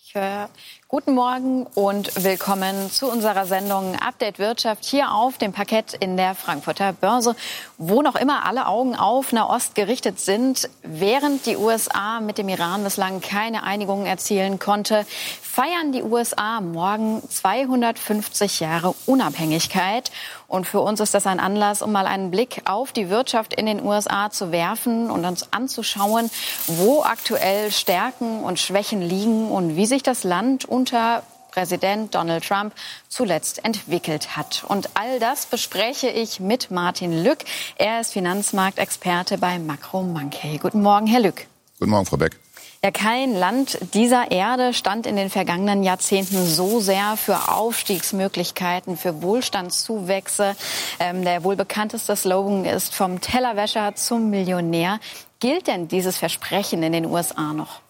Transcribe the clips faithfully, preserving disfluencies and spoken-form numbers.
Äh, guten Morgen und willkommen zu unserer Sendung Update Wirtschaft hier auf dem Parkett in der Frankfurter Börse, wo noch immer alle Augen auf Nahost gerichtet sind. Während die U S A mit dem Iran bislang keine Einigung erzielen konnte, feiern die U S A morgen zweihundertfünfzig Jahre Unabhängigkeit. Und für uns ist das ein Anlass, um mal einen Blick auf die Wirtschaft in den U S A zu werfen und uns anzuschauen, wo aktuell Stärken und Schwächen liegen und wie sich das Land unter Präsident Donald Trump zuletzt entwickelt hat. Und all das bespreche ich mit Martin Lück. Er ist Finanzmarktexperte bei Makro Monkey. Guten Morgen, Herr Lück. Guten Morgen, Frau Beck. Ja, kein Land dieser Erde stand in den vergangenen Jahrzehnten so sehr für Aufstiegsmöglichkeiten, für Wohlstandszuwächse. Ähm, der wohl bekannteste Slogan ist vom Tellerwäscher zum Millionär. Gilt denn dieses Versprechen in den U S A noch?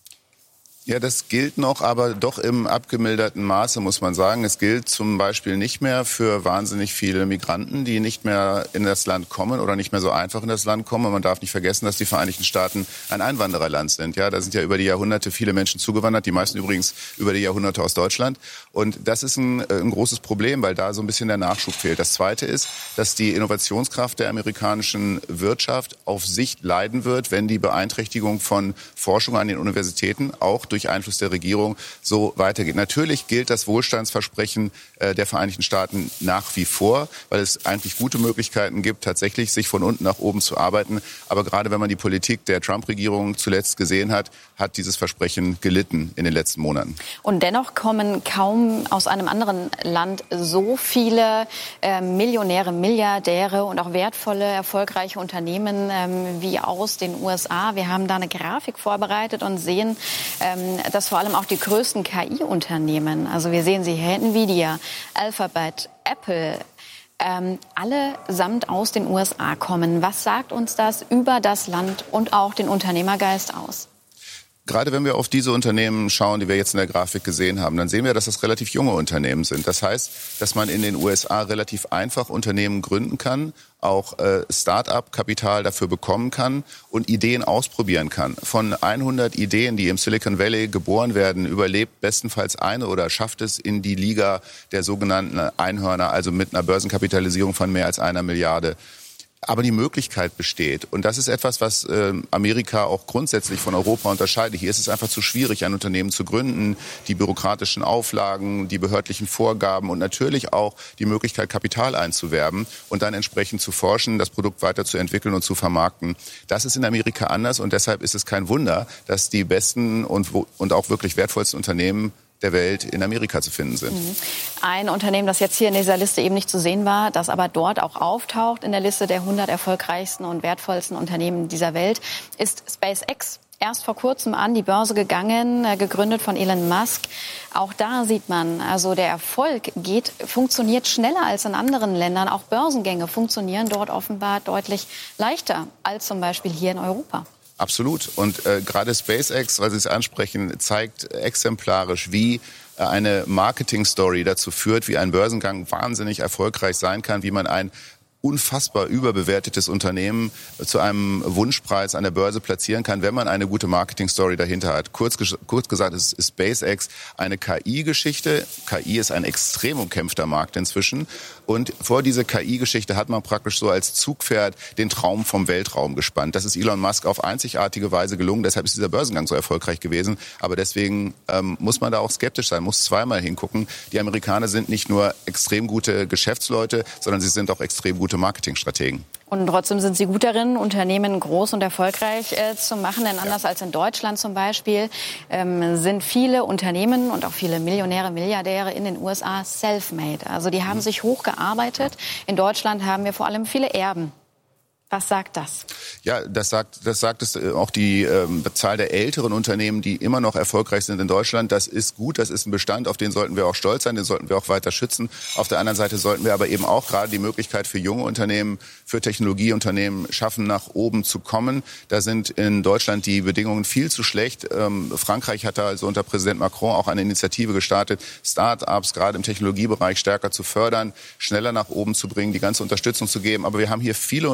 Ja, das gilt noch, aber doch im abgemilderten Maße, muss man sagen. Es gilt zum Beispiel nicht mehr für wahnsinnig viele Migranten, die nicht mehr in das Land kommen oder nicht mehr so einfach in das Land kommen. Und man darf nicht vergessen, dass die Vereinigten Staaten ein Einwandererland sind. Ja, da sind ja über die Jahrhunderte viele Menschen zugewandert, die meisten übrigens über die Jahrhunderte aus Deutschland. Und das ist ein, ein großes Problem, weil da so ein bisschen der Nachschub fehlt. Das Zweite ist, dass die Innovationskraft der amerikanischen Wirtschaft auf Sicht leiden wird, wenn die Beeinträchtigung von Forschung an den Universitäten auch durch durch Einfluss der Regierung so weitergeht. Natürlich gilt das Wohlstandsversprechen äh, der Vereinigten Staaten nach wie vor, weil es eigentlich gute Möglichkeiten gibt, tatsächlich sich von unten nach oben zu arbeiten. Aber gerade wenn man die Politik der Trump-Regierung zuletzt gesehen hat, hat dieses Versprechen gelitten in den letzten Monaten. Und dennoch kommen kaum aus einem anderen Land so viele äh, Millionäre, Milliardäre und auch wertvolle, erfolgreiche Unternehmen ähm, wie aus den U S A. Wir haben da eine Grafik vorbereitet und sehen, ähm, dass vor allem auch die größten K I-Unternehmen, also wir sehen sie hier, Nvidia, Alphabet, Apple, ähm, allesamt aus den U S A kommen. Was sagt uns das über das Land und auch den Unternehmergeist aus? Gerade wenn wir auf diese Unternehmen schauen, die wir jetzt in der Grafik gesehen haben, dann sehen wir, dass das relativ junge Unternehmen sind. Das heißt, dass man in den U S A relativ einfach Unternehmen gründen kann, auch äh, Start-up-Kapital dafür bekommen kann und Ideen ausprobieren kann. Von hundert Ideen, die im Silicon Valley geboren werden, überlebt bestenfalls eine oder schafft es in die Liga der sogenannten Einhörner, also mit einer Börsenkapitalisierung von mehr als einer Milliarde. Aber die Möglichkeit besteht. Und das ist etwas, was äh, Amerika auch grundsätzlich von Europa unterscheidet. Hier ist es einfach zu schwierig, ein Unternehmen zu gründen. Die bürokratischen Auflagen, die behördlichen Vorgaben und natürlich auch die Möglichkeit, Kapital einzuwerben und dann entsprechend zu forschen, das Produkt weiterzuentwickeln und zu vermarkten. Das ist in Amerika anders und deshalb ist es kein Wunder, dass die besten und, und auch wirklich wertvollsten Unternehmen der Welt in Amerika zu finden sind. Ein Unternehmen, das jetzt hier in dieser Liste eben nicht zu sehen war, das aber dort auch auftaucht in der Liste der hundert erfolgreichsten und wertvollsten Unternehmen dieser Welt, ist SpaceX. Erst vor kurzem an die Börse gegangen, gegründet von Elon Musk. Auch da sieht man, also der Erfolg geht, funktioniert schneller als in anderen Ländern. Auch Börsengänge funktionieren dort offenbar deutlich leichter als zum Beispiel hier in Europa. Absolut. Und äh, gerade SpaceX, weil Sie es ansprechen, zeigt exemplarisch, wie äh, eine Marketing-Story dazu führt, wie ein Börsengang wahnsinnig erfolgreich sein kann, wie man ein unfassbar überbewertetes Unternehmen zu einem Wunschpreis an der Börse platzieren kann, wenn man eine gute Marketing-Story dahinter hat. Kurz, kurz gesagt ist, ist SpaceX eine K I-Geschichte. K I ist ein extrem umkämpfter Markt inzwischen. Und vor diese K I-Geschichte hat man praktisch so als Zugpferd den Traum vom Weltraum gespannt. Das ist Elon Musk auf einzigartige Weise gelungen. Deshalb ist dieser Börsengang so erfolgreich gewesen. Aber deswegen ähm, muss man da auch skeptisch sein, muss zweimal hingucken. Die Amerikaner sind nicht nur extrem gute Geschäftsleute, sondern sie sind auch extrem gute Marketingstrategen. Und trotzdem sind Sie gut darin, Unternehmen groß und erfolgreich äh, zu machen. Denn anders ja. als in Deutschland zum Beispiel ähm, sind viele Unternehmen und auch viele Millionäre, Milliardäre in den U S A self-made. Also die haben mhm. sich hochgearbeitet. In Deutschland haben wir vor allem viele Erben. Was sagt das? Ja, das sagt, das sagt es auch die ähm, Zahl der älteren Unternehmen, die immer noch erfolgreich sind in Deutschland. Das ist gut, das ist ein Bestand, auf den sollten wir auch stolz sein, den sollten wir auch weiter schützen. Auf der anderen Seite sollten wir aber eben auch gerade die Möglichkeit für junge Unternehmen, für Technologieunternehmen schaffen, nach oben zu kommen. Da sind in Deutschland die Bedingungen viel zu schlecht. Ähm, Frankreich hat da also unter Präsident Macron auch eine Initiative gestartet, Start-ups gerade im Technologiebereich stärker zu fördern, schneller nach oben zu bringen, die ganze Unterstützung zu geben. Aber wir haben hier viele Unternehmen,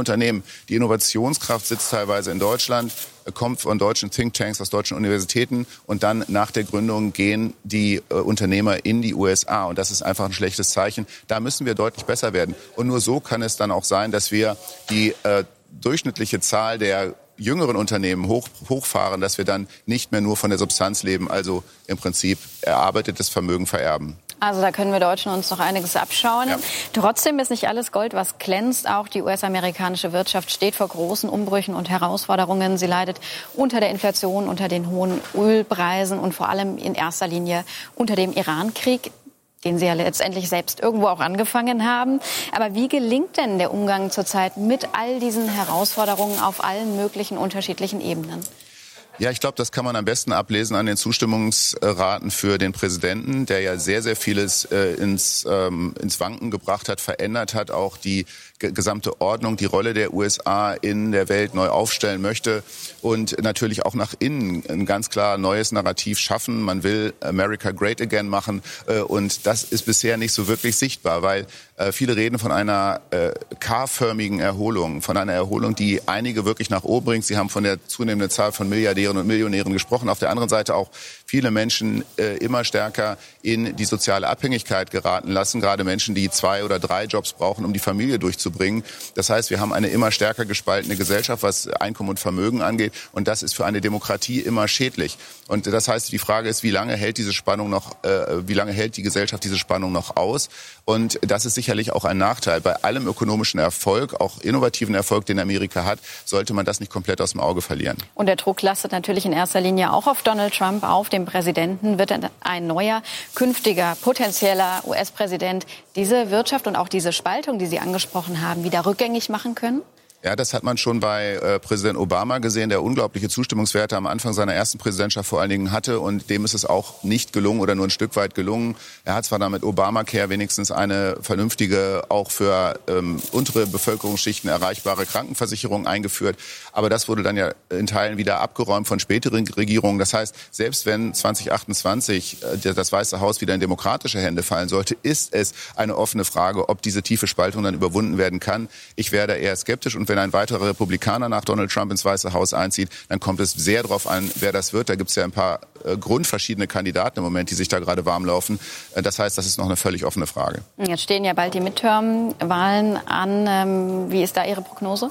Die Innovationskraft sitzt teilweise in Deutschland, kommt von deutschen Thinktanks, aus deutschen Universitäten und dann nach der Gründung gehen die äh, Unternehmer in die U S A und das ist einfach ein schlechtes Zeichen. Da müssen wir deutlich besser werden und nur so kann es dann auch sein, dass wir die äh, durchschnittliche Zahl der jüngeren Unternehmen hoch, hochfahren, dass wir dann nicht mehr nur von der Substanz leben, also im Prinzip erarbeitetes Vermögen vererben. Also da können wir Deutschen uns noch einiges abschauen. Ja. Trotzdem ist nicht alles Gold, was glänzt. Auch die U S-amerikanische Wirtschaft steht vor großen Umbrüchen und Herausforderungen. Sie leidet unter der Inflation, unter den hohen Ölpreisen und vor allem in erster Linie unter dem Iran-Krieg, den Sie ja letztendlich selbst irgendwo auch angefangen haben. Aber wie gelingt denn der Umgang zurzeit mit all diesen Herausforderungen auf allen möglichen unterschiedlichen Ebenen? Ja, ich glaube, das kann man am besten ablesen an den Zustimmungsraten für den Präsidenten, der ja sehr, sehr vieles äh, ins, ähm, ins Wanken gebracht hat, verändert hat, auch die g- gesamte Ordnung, die Rolle der U S A in der Welt neu aufstellen möchte und natürlich auch nach innen ein ganz klar neues Narrativ schaffen. Man will America Great Again machen äh, und das ist bisher nicht so wirklich sichtbar, weil äh, viele reden von einer äh, K-förmigen Erholung, von einer Erholung, die einige wirklich nach oben bringt. Sie haben von der zunehmenden Zahl von Milliardären und Millionären gesprochen. Auf der anderen Seite auch viele Menschen äh, immer stärker in die soziale Abhängigkeit geraten lassen. Gerade Menschen, die zwei oder drei Jobs brauchen, um die Familie durchzubringen. Das heißt, wir haben eine immer stärker gespaltene Gesellschaft, was Einkommen und Vermögen angeht. Und das ist für eine Demokratie immer schädlich. Und das heißt, die Frage ist, wie lange hält diese Spannung noch, äh, wie lange hält die Gesellschaft diese Spannung noch aus? Und das ist sicherlich auch ein Nachteil. Bei allem ökonomischen Erfolg, auch innovativen Erfolg, den Amerika hat, sollte man das nicht komplett aus dem Auge verlieren. Und der Druck lastet natürlich in erster Linie auch auf Donald Trump, auf den Präsidenten. Wird ein neuer, künftiger, potenzieller U S-Präsident diese Wirtschaft und auch diese Spaltung, die Sie angesprochen haben, wieder rückgängig machen können? Ja, das hat man schon bei äh, Präsident Obama gesehen, der unglaubliche Zustimmungswerte am Anfang seiner ersten Präsidentschaft vor allen Dingen hatte. Und dem ist es auch nicht gelungen oder nur ein Stück weit gelungen. Er hat zwar damit Obamacare wenigstens eine vernünftige, auch für ähm, untere Bevölkerungsschichten erreichbare Krankenversicherung eingeführt. Aber das wurde dann ja in Teilen wieder abgeräumt von späteren Regierungen. Das heißt, selbst wenn zwanzig achtundzwanzig äh, das Weiße Haus wieder in demokratische Hände fallen sollte, ist es eine offene Frage, ob diese tiefe Spaltung dann überwunden werden kann. Ich wäre da eher skeptisch. Und wenn ein weiterer Republikaner nach Donald Trump ins Weiße Haus einzieht, dann kommt es sehr darauf an, wer das wird. Da gibt es ja ein paar äh, grundverschiedene Kandidaten im Moment, die sich da gerade warm laufen. Äh, das heißt, das ist noch eine völlig offene Frage. Jetzt stehen ja bald die Midterm-Wahlen an. Ähm, wie ist da Ihre Prognose?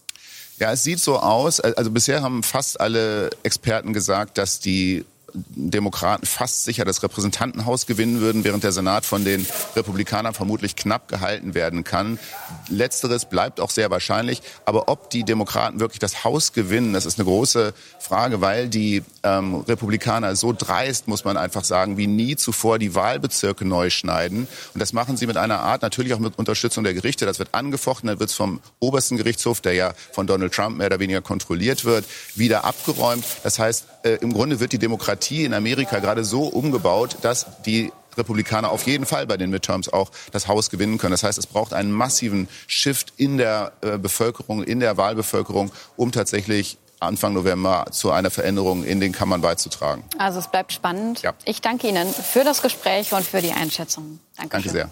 Ja, es sieht so aus. Also bisher haben fast alle Experten gesagt, dass die Demokraten fast sicher das Repräsentantenhaus gewinnen würden, während der Senat von den Republikanern vermutlich knapp gehalten werden kann. Letzteres bleibt auch sehr wahrscheinlich. Aber ob die Demokraten wirklich das Haus gewinnen, das ist eine große Frage, weil die ähm, Republikaner so dreist, muss man einfach sagen, wie nie zuvor die Wahlbezirke neu schneiden. Und das machen sie mit einer Art, natürlich auch mit Unterstützung der Gerichte. Das wird angefochten, dann wird es vom obersten Gerichtshof, der ja von Donald Trump mehr oder weniger kontrolliert wird, wieder abgeräumt. Das heißt, äh, im Grunde wird die Demokratie in Amerika gerade so umgebaut, dass die Republikaner auf jeden Fall bei den Midterms auch das Haus gewinnen können. Das heißt, es braucht einen massiven Shift in der äh, Bevölkerung, in der Wahlbevölkerung, um tatsächlich Anfang November zu einer Veränderung in den Kammern beizutragen. Also es bleibt spannend. Ja. Ich danke Ihnen für das Gespräch und für die Einschätzung. Dankeschön. Danke sehr.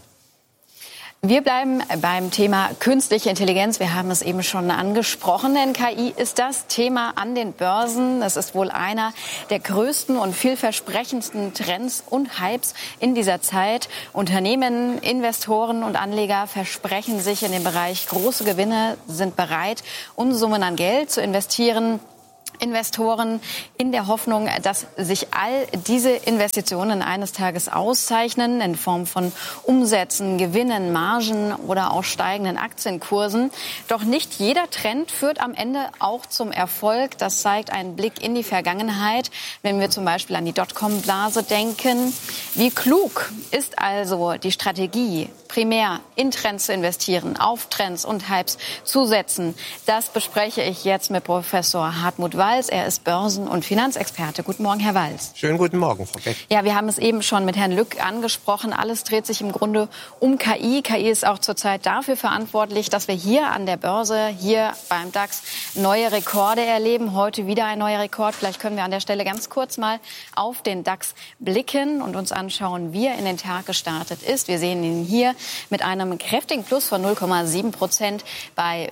Wir bleiben beim Thema künstliche Intelligenz. Wir haben es eben schon angesprochen, denn K I ist das Thema an den Börsen. Es ist wohl einer der größten und vielversprechendsten Trends und Hypes in dieser Zeit. Unternehmen, Investoren und Anleger versprechen sich in dem Bereich große Gewinne, sind bereit, Unsummen an Geld zu investieren. Investoren in der Hoffnung, dass sich all diese Investitionen eines Tages auszeichnen in Form von Umsätzen, Gewinnen, Margen oder auch steigenden Aktienkursen. Doch nicht jeder Trend führt am Ende auch zum Erfolg. Das zeigt ein Blick in die Vergangenheit, wenn wir zum Beispiel an die Dotcom-Blase denken. Wie klug ist also die Strategie, primär in Trends zu investieren, auf Trends und Hypes zu setzen? Das bespreche ich jetzt mit Professor Hartmut Wall. Walz. Er ist Börsen- und Finanzexperte. Guten Morgen, Herr Walz. Schönen guten Morgen, Frau Beck. Ja, wir haben es eben schon mit Herrn Lück angesprochen. Alles dreht sich im Grunde um K I. K I ist auch zurzeit dafür verantwortlich, dass wir hier an der Börse, hier beim DAX, neue Rekorde erleben. Heute wieder ein neuer Rekord. Vielleicht können wir an der Stelle ganz kurz mal auf den DAX blicken und uns anschauen, wie er in den Tag gestartet ist. Wir sehen ihn hier mit einem kräftigen Plus von null Komma sieben Prozent bei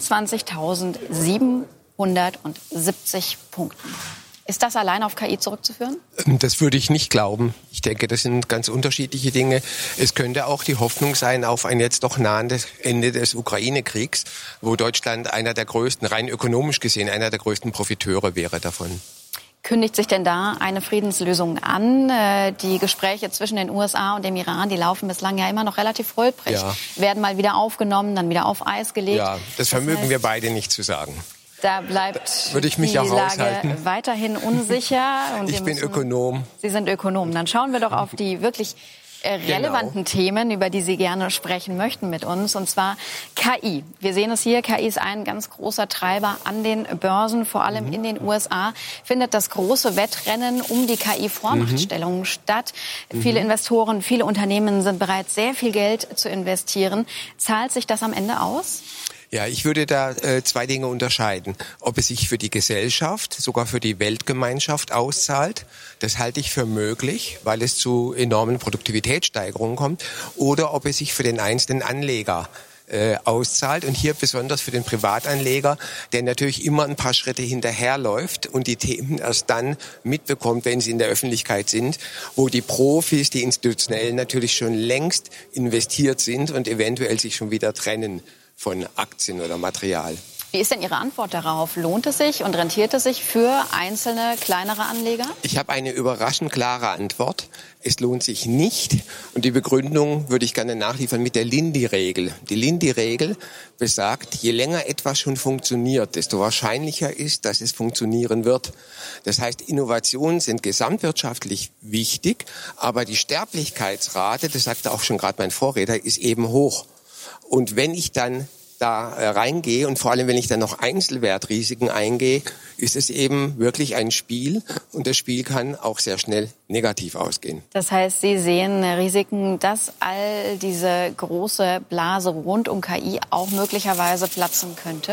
fünfundzwanzigtausendsiebenhundertsiebzig Punkten. Ist das allein auf K I zurückzuführen? Das würde ich nicht glauben. Ich denke, das sind ganz unterschiedliche Dinge. Es könnte auch die Hoffnung sein auf ein jetzt doch nahendes Ende des Ukraine-Kriegs, wo Deutschland einer der größten, rein ökonomisch gesehen, einer der größten Profiteure wäre davon. Kündigt sich denn da eine Friedenslösung an? Die Gespräche zwischen den U S A und dem Iran, die laufen bislang ja immer noch relativ holprig. Ja. Werden mal wieder aufgenommen, dann wieder auf Eis gelegt. Ja, das vermögen das heißt, wir beide nicht zu sagen. Da bleibt Würde ich mich die auch Lage aushalten. weiterhin unsicher. Und ich bin müssen, Ökonom. Sie sind Ökonom. Dann schauen wir doch auf die wirklich relevanten genau. Themen, über die Sie gerne sprechen möchten mit uns, und zwar K I. Wir sehen es hier, K I ist ein ganz großer Treiber an den Börsen, vor allem mhm. in den U S A findet das große Wettrennen um die K I-Vormachtstellung mhm. statt. Mhm. Viele Investoren, viele Unternehmen sind bereit, sehr viel Geld zu investieren. Zahlt sich das am Ende aus? Ja, ich würde da äh, zwei Dinge unterscheiden. Ob es sich für die Gesellschaft, sogar für die Weltgemeinschaft auszahlt, das halte ich für möglich, weil es zu enormen Produktivitätssteigerungen kommt, oder ob es sich für den einzelnen Anleger äh, auszahlt, und hier besonders für den Privatanleger, der natürlich immer ein paar Schritte hinterherläuft und die Themen erst dann mitbekommt, wenn sie in der Öffentlichkeit sind, wo die Profis, die Institutionellen natürlich schon längst investiert sind und eventuell sich schon wieder trennen von Aktien oder Material. Wie ist denn Ihre Antwort darauf? Lohnt es sich und rentiert es sich für einzelne kleinere Anleger? Ich habe eine überraschend klare Antwort. Es lohnt sich nicht. Und die Begründung würde ich gerne nachliefern mit der Lindy-Regel. Die Lindy-Regel besagt, je länger etwas schon funktioniert, desto wahrscheinlicher ist, dass es funktionieren wird. Das heißt, Innovationen sind gesamtwirtschaftlich wichtig, aber die Sterblichkeitsrate, das sagte auch schon gerade mein Vorredner, ist eben hoch. Und wenn ich dann da äh, reingehe und vor allem, wenn ich dann noch Einzelwertrisiken eingehe, ist es eben wirklich ein Spiel, und das Spiel kann auch sehr schnell negativ ausgehen. Das heißt, Sie sehen Risiken, dass all diese große Blase rund um K I auch möglicherweise platzen könnte?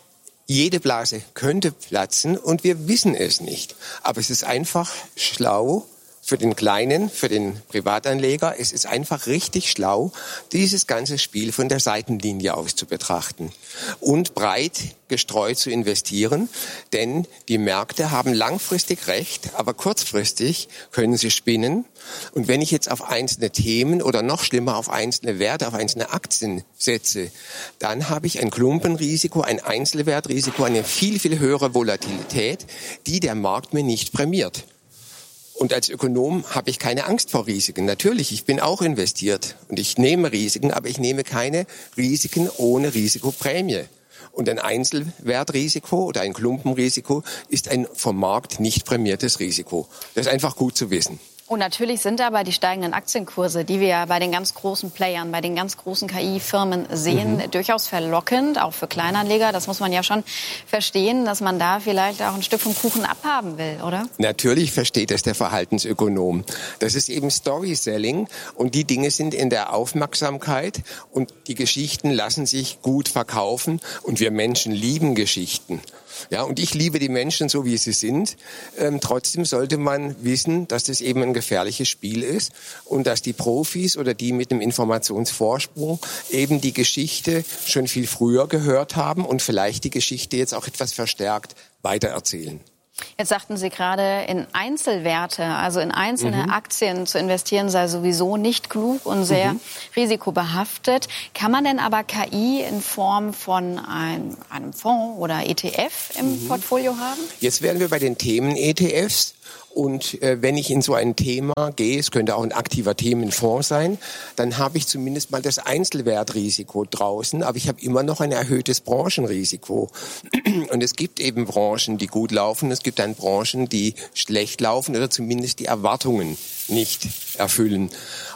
Jede Blase könnte platzen und wir wissen es nicht. Aber es ist einfach schlau, für den Kleinen, für den Privatanleger, es ist einfach richtig schlau, dieses ganze Spiel von der Seitenlinie aus zu betrachten und breit gestreut zu investieren, denn die Märkte haben langfristig recht, aber kurzfristig können sie spinnen. Und wenn ich jetzt auf einzelne Themen oder noch schlimmer auf einzelne Werte, auf einzelne Aktien setze, dann habe ich ein Klumpenrisiko, ein Einzelwertrisiko, eine viel, viel höhere Volatilität, die der Markt mir nicht prämiert. Und als Ökonom habe ich keine Angst vor Risiken. Natürlich, ich bin auch investiert und ich nehme Risiken, aber ich nehme keine Risiken ohne Risikoprämie. Und ein Einzelwertrisiko oder ein Klumpenrisiko ist ein vom Markt nicht prämiertes Risiko. Das ist einfach gut zu wissen. Und natürlich sind aber die steigenden Aktienkurse, die wir ja bei den ganz großen Playern, bei den ganz großen K I-Firmen sehen, mhm. durchaus verlockend, auch für Kleinanleger. Das muss man ja schon verstehen, dass man da vielleicht auch ein Stück vom Kuchen abhaben will, oder? Natürlich versteht das der Verhaltensökonom. Das ist eben Storytelling, und die Dinge sind in der Aufmerksamkeit, und die Geschichten lassen sich gut verkaufen, und wir Menschen lieben Geschichten. Ja, und ich liebe die Menschen so, wie sie sind. Ähm, trotzdem sollte man wissen, dass das eben ein gefährliches Spiel ist und dass die Profis oder die mit dem Informationsvorsprung eben die Geschichte schon viel früher gehört haben und vielleicht die Geschichte jetzt auch etwas verstärkt weitererzählen. Jetzt sagten Sie gerade, in Einzelwerte, also in einzelne mhm. Aktien zu investieren, sei sowieso nicht klug und sehr mhm. risikobehaftet. Kann man denn aber K I in Form von ein, einem Fonds oder E T F im mhm. Portfolio haben? Jetzt wären wir bei den Themen-E T Fs. Und äh, wenn ich in so ein Thema gehe, es könnte auch ein aktiver Themenfonds sein, dann habe ich zumindest mal das Einzelwertrisiko draußen, aber ich habe immer noch ein erhöhtes Branchenrisiko. Und es gibt eben Branchen, die gut laufen, es gibt dann Branchen, die schlecht laufen oder zumindest die Erwartungen nicht erfüllen.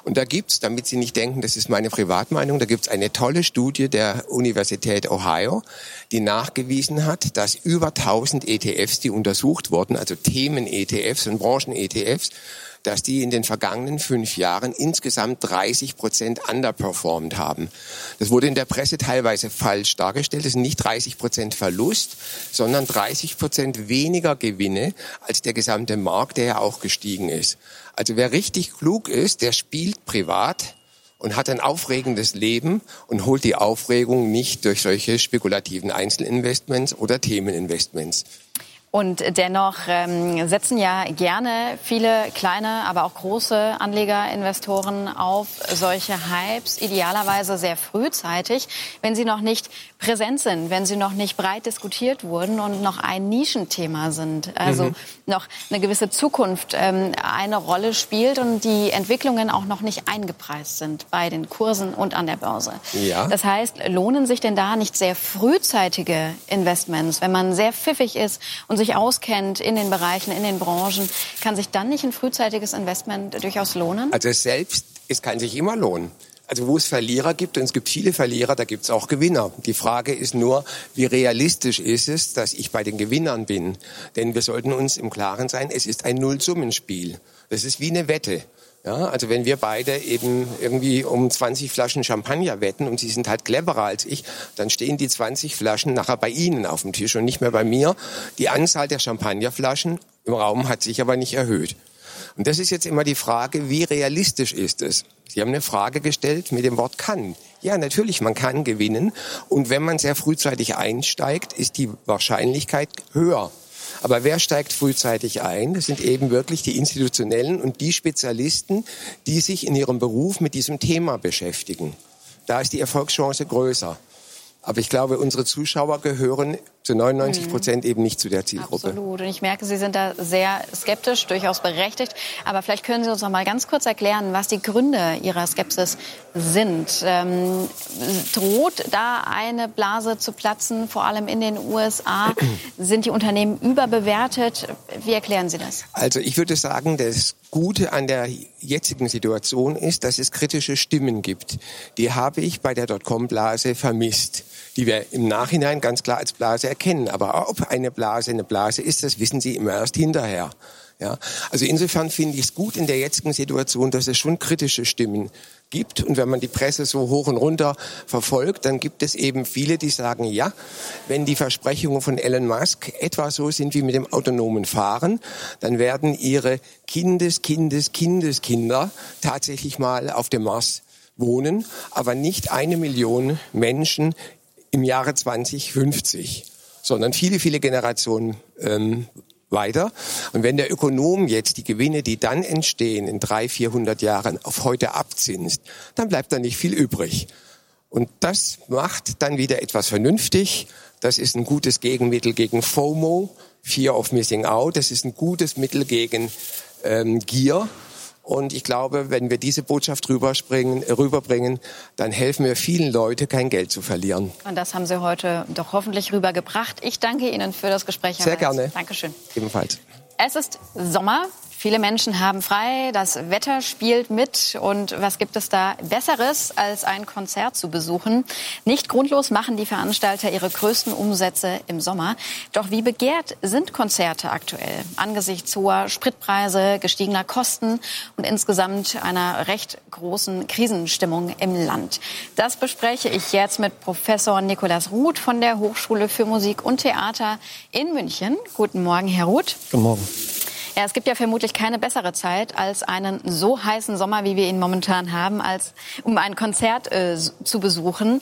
Und da gibt's, damit Sie nicht denken, das ist meine Privatmeinung, da gibt's eine tolle Studie der Universität Ohio, die nachgewiesen hat, dass über tausend E T Fs, die untersucht wurden, also Themen-E T Fs und Branchen-E T Fs, dass die in den vergangenen fünf Jahren insgesamt dreißig Prozent underperformed haben. Das wurde in der Presse teilweise falsch dargestellt. Das sind nicht dreißig Prozent Verlust, sondern dreißig Prozent weniger Gewinne als der gesamte Markt, der ja auch gestiegen ist. Also wer richtig klug ist, der spielt privat und hat ein aufregendes Leben und holt die Aufregung nicht durch solche spekulativen Einzelinvestments oder Themeninvestments. Und dennoch ähm, setzen ja gerne viele kleine, aber auch große Anlegerinvestoren auf solche Hypes, idealerweise sehr frühzeitig, wenn sie noch nicht präsent sind, wenn sie noch nicht breit diskutiert wurden und noch ein Nischenthema sind. Also mhm. noch eine gewisse Zukunft ähm, eine Rolle spielt und die Entwicklungen auch noch nicht eingepreist sind bei den Kursen und an der Börse. Ja. Das heißt, lohnen sich denn da nicht sehr frühzeitige Investments, wenn man sehr pfiffig ist und sich auskennt in den Bereichen, in den Branchen, kann sich dann nicht ein frühzeitiges Investment durchaus lohnen? Also es selbst, es kann sich immer lohnen. Also wo es Verlierer gibt, und es gibt viele Verlierer, da gibt es auch Gewinner. Die Frage ist nur, wie realistisch ist es, dass ich bei den Gewinnern bin? Denn wir sollten uns im Klaren sein, es ist ein Nullsummenspiel. Das ist wie eine Wette. Ja, also wenn wir beide eben irgendwie um zwanzig Flaschen Champagner wetten und Sie sind halt cleverer als ich, dann stehen die zwanzig Flaschen nachher bei Ihnen auf dem Tisch und nicht mehr bei mir. Die Anzahl der Champagnerflaschen im Raum hat sich aber nicht erhöht. Und das ist jetzt immer die Frage, wie realistisch ist es? Sie haben eine Frage gestellt mit dem Wort kann. Ja, natürlich, man kann gewinnen. Und wenn man sehr frühzeitig einsteigt, ist die Wahrscheinlichkeit höher. Aber wer steigt frühzeitig ein? Das sind eben wirklich die Institutionellen und die Spezialisten, die sich in ihrem Beruf mit diesem Thema beschäftigen. Da ist die Erfolgschance größer. Aber ich glaube, unsere Zuschauer gehören zu neunundneunzig Prozent eben nicht zu der Zielgruppe. Absolut. Und ich merke, Sie sind da sehr skeptisch, durchaus berechtigt. Aber vielleicht können Sie uns noch mal ganz kurz erklären, was die Gründe Ihrer Skepsis sind. Ähm, droht da eine Blase zu platzen, vor allem in den U S A? Sind die Unternehmen überbewertet? Wie erklären Sie das? Also ich würde sagen, das Gute an der jetzigen Situation ist, dass es kritische Stimmen gibt. Die habe ich bei der Dotcom-Blase vermisst, die wir im Nachhinein ganz klar als Blase erkennen. Aber ob eine Blase eine Blase ist, das wissen Sie immer erst hinterher. Ja, also insofern finde ich es gut in der jetzigen Situation, dass es schon kritische Stimmen gibt. Und wenn man die Presse so hoch und runter verfolgt, dann gibt es eben viele, die sagen, ja, wenn die Versprechungen von Elon Musk etwa so sind wie mit dem autonomen Fahren, dann werden ihre Kindes, Kindes, Kindeskinder tatsächlich mal auf dem Mars wohnen, aber nicht eine Million Menschen im Jahre zwanzig fünfzig, sondern viele, viele Generationen ähm, weiter. Und wenn der Ökonom jetzt die Gewinne, die dann entstehen in dreihundert, vierhundert Jahren auf heute abzinst, dann bleibt da nicht viel übrig. Und das macht dann wieder etwas vernünftig. Das ist ein gutes Gegenmittel gegen FOMO, Fear of Missing Out. Das ist ein gutes Mittel gegen ähm, Gier. Und ich glaube, wenn wir diese Botschaft rüberspringen, rüberbringen, dann helfen wir vielen Leuten, kein Geld zu verlieren. Und das haben Sie heute doch hoffentlich rübergebracht. Ich danke Ihnen für das Gespräch. Sehr gerne. Dankeschön. Ebenfalls. Es ist Sommer. Viele Menschen haben frei, das Wetter spielt mit. Und was gibt es da Besseres, als ein Konzert zu besuchen? Nicht grundlos machen die Veranstalter ihre größten Umsätze im Sommer. Doch wie begehrt sind Konzerte aktuell? Angesichts hoher Spritpreise, gestiegener Kosten und insgesamt einer recht großen Krisenstimmung im Land. Das bespreche ich jetzt mit Professor Nikolaus Ruth von der Hochschule für Musik und Theater in München. Guten Morgen, Herr Ruth. Guten Morgen. Ja, es gibt ja vermutlich keine bessere Zeit als einen so heißen Sommer, wie wir ihn momentan haben, als um ein Konzert äh, zu besuchen.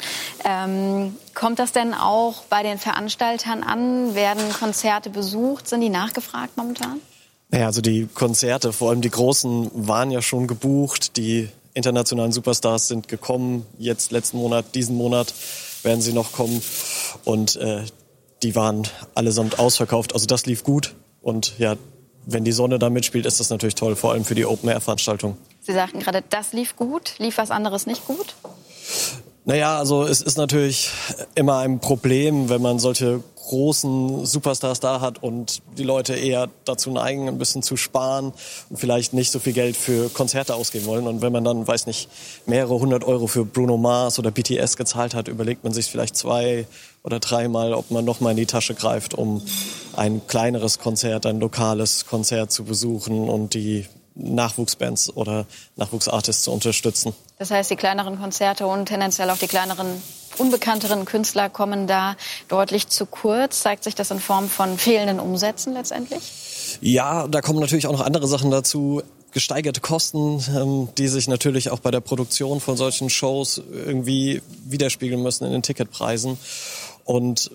Ähm, kommt das denn auch bei den Veranstaltern an? Werden Konzerte besucht? Sind die nachgefragt momentan? Naja, also die Konzerte, vor allem die großen, waren ja schon gebucht. Die internationalen Superstars sind gekommen. Jetzt letzten Monat, diesen Monat werden sie noch kommen. Und äh, die waren allesamt ausverkauft. Also das lief gut. Und ja, wenn die Sonne da mitspielt, ist das natürlich toll, vor allem für die Open-Air-Veranstaltung. Sie sagten gerade, das lief gut. Lief was anderes nicht gut? Naja, also es ist natürlich immer ein Problem, wenn man solche großen Superstars da hat und die Leute eher dazu neigen, ein bisschen zu sparen und vielleicht nicht so viel Geld für Konzerte ausgeben wollen. Und wenn man dann, weiß nicht, mehrere hundert Euro für Bruno Mars oder B T S gezahlt hat, überlegt man sich vielleicht zwei oder dreimal, ob man noch mal in die Tasche greift, um ein kleineres Konzert, ein lokales Konzert zu besuchen und die Nachwuchsbands oder Nachwuchsartists zu unterstützen. Das heißt, die kleineren Konzerte und tendenziell auch die kleineren, unbekannteren Künstler kommen da deutlich zu kurz. Zeigt sich das in Form von fehlenden Umsätzen letztendlich? Ja, da kommen natürlich auch noch andere Sachen dazu. Gesteigerte Kosten, ähm, die sich natürlich auch bei der Produktion von solchen Shows irgendwie widerspiegeln müssen in den Ticketpreisen. Und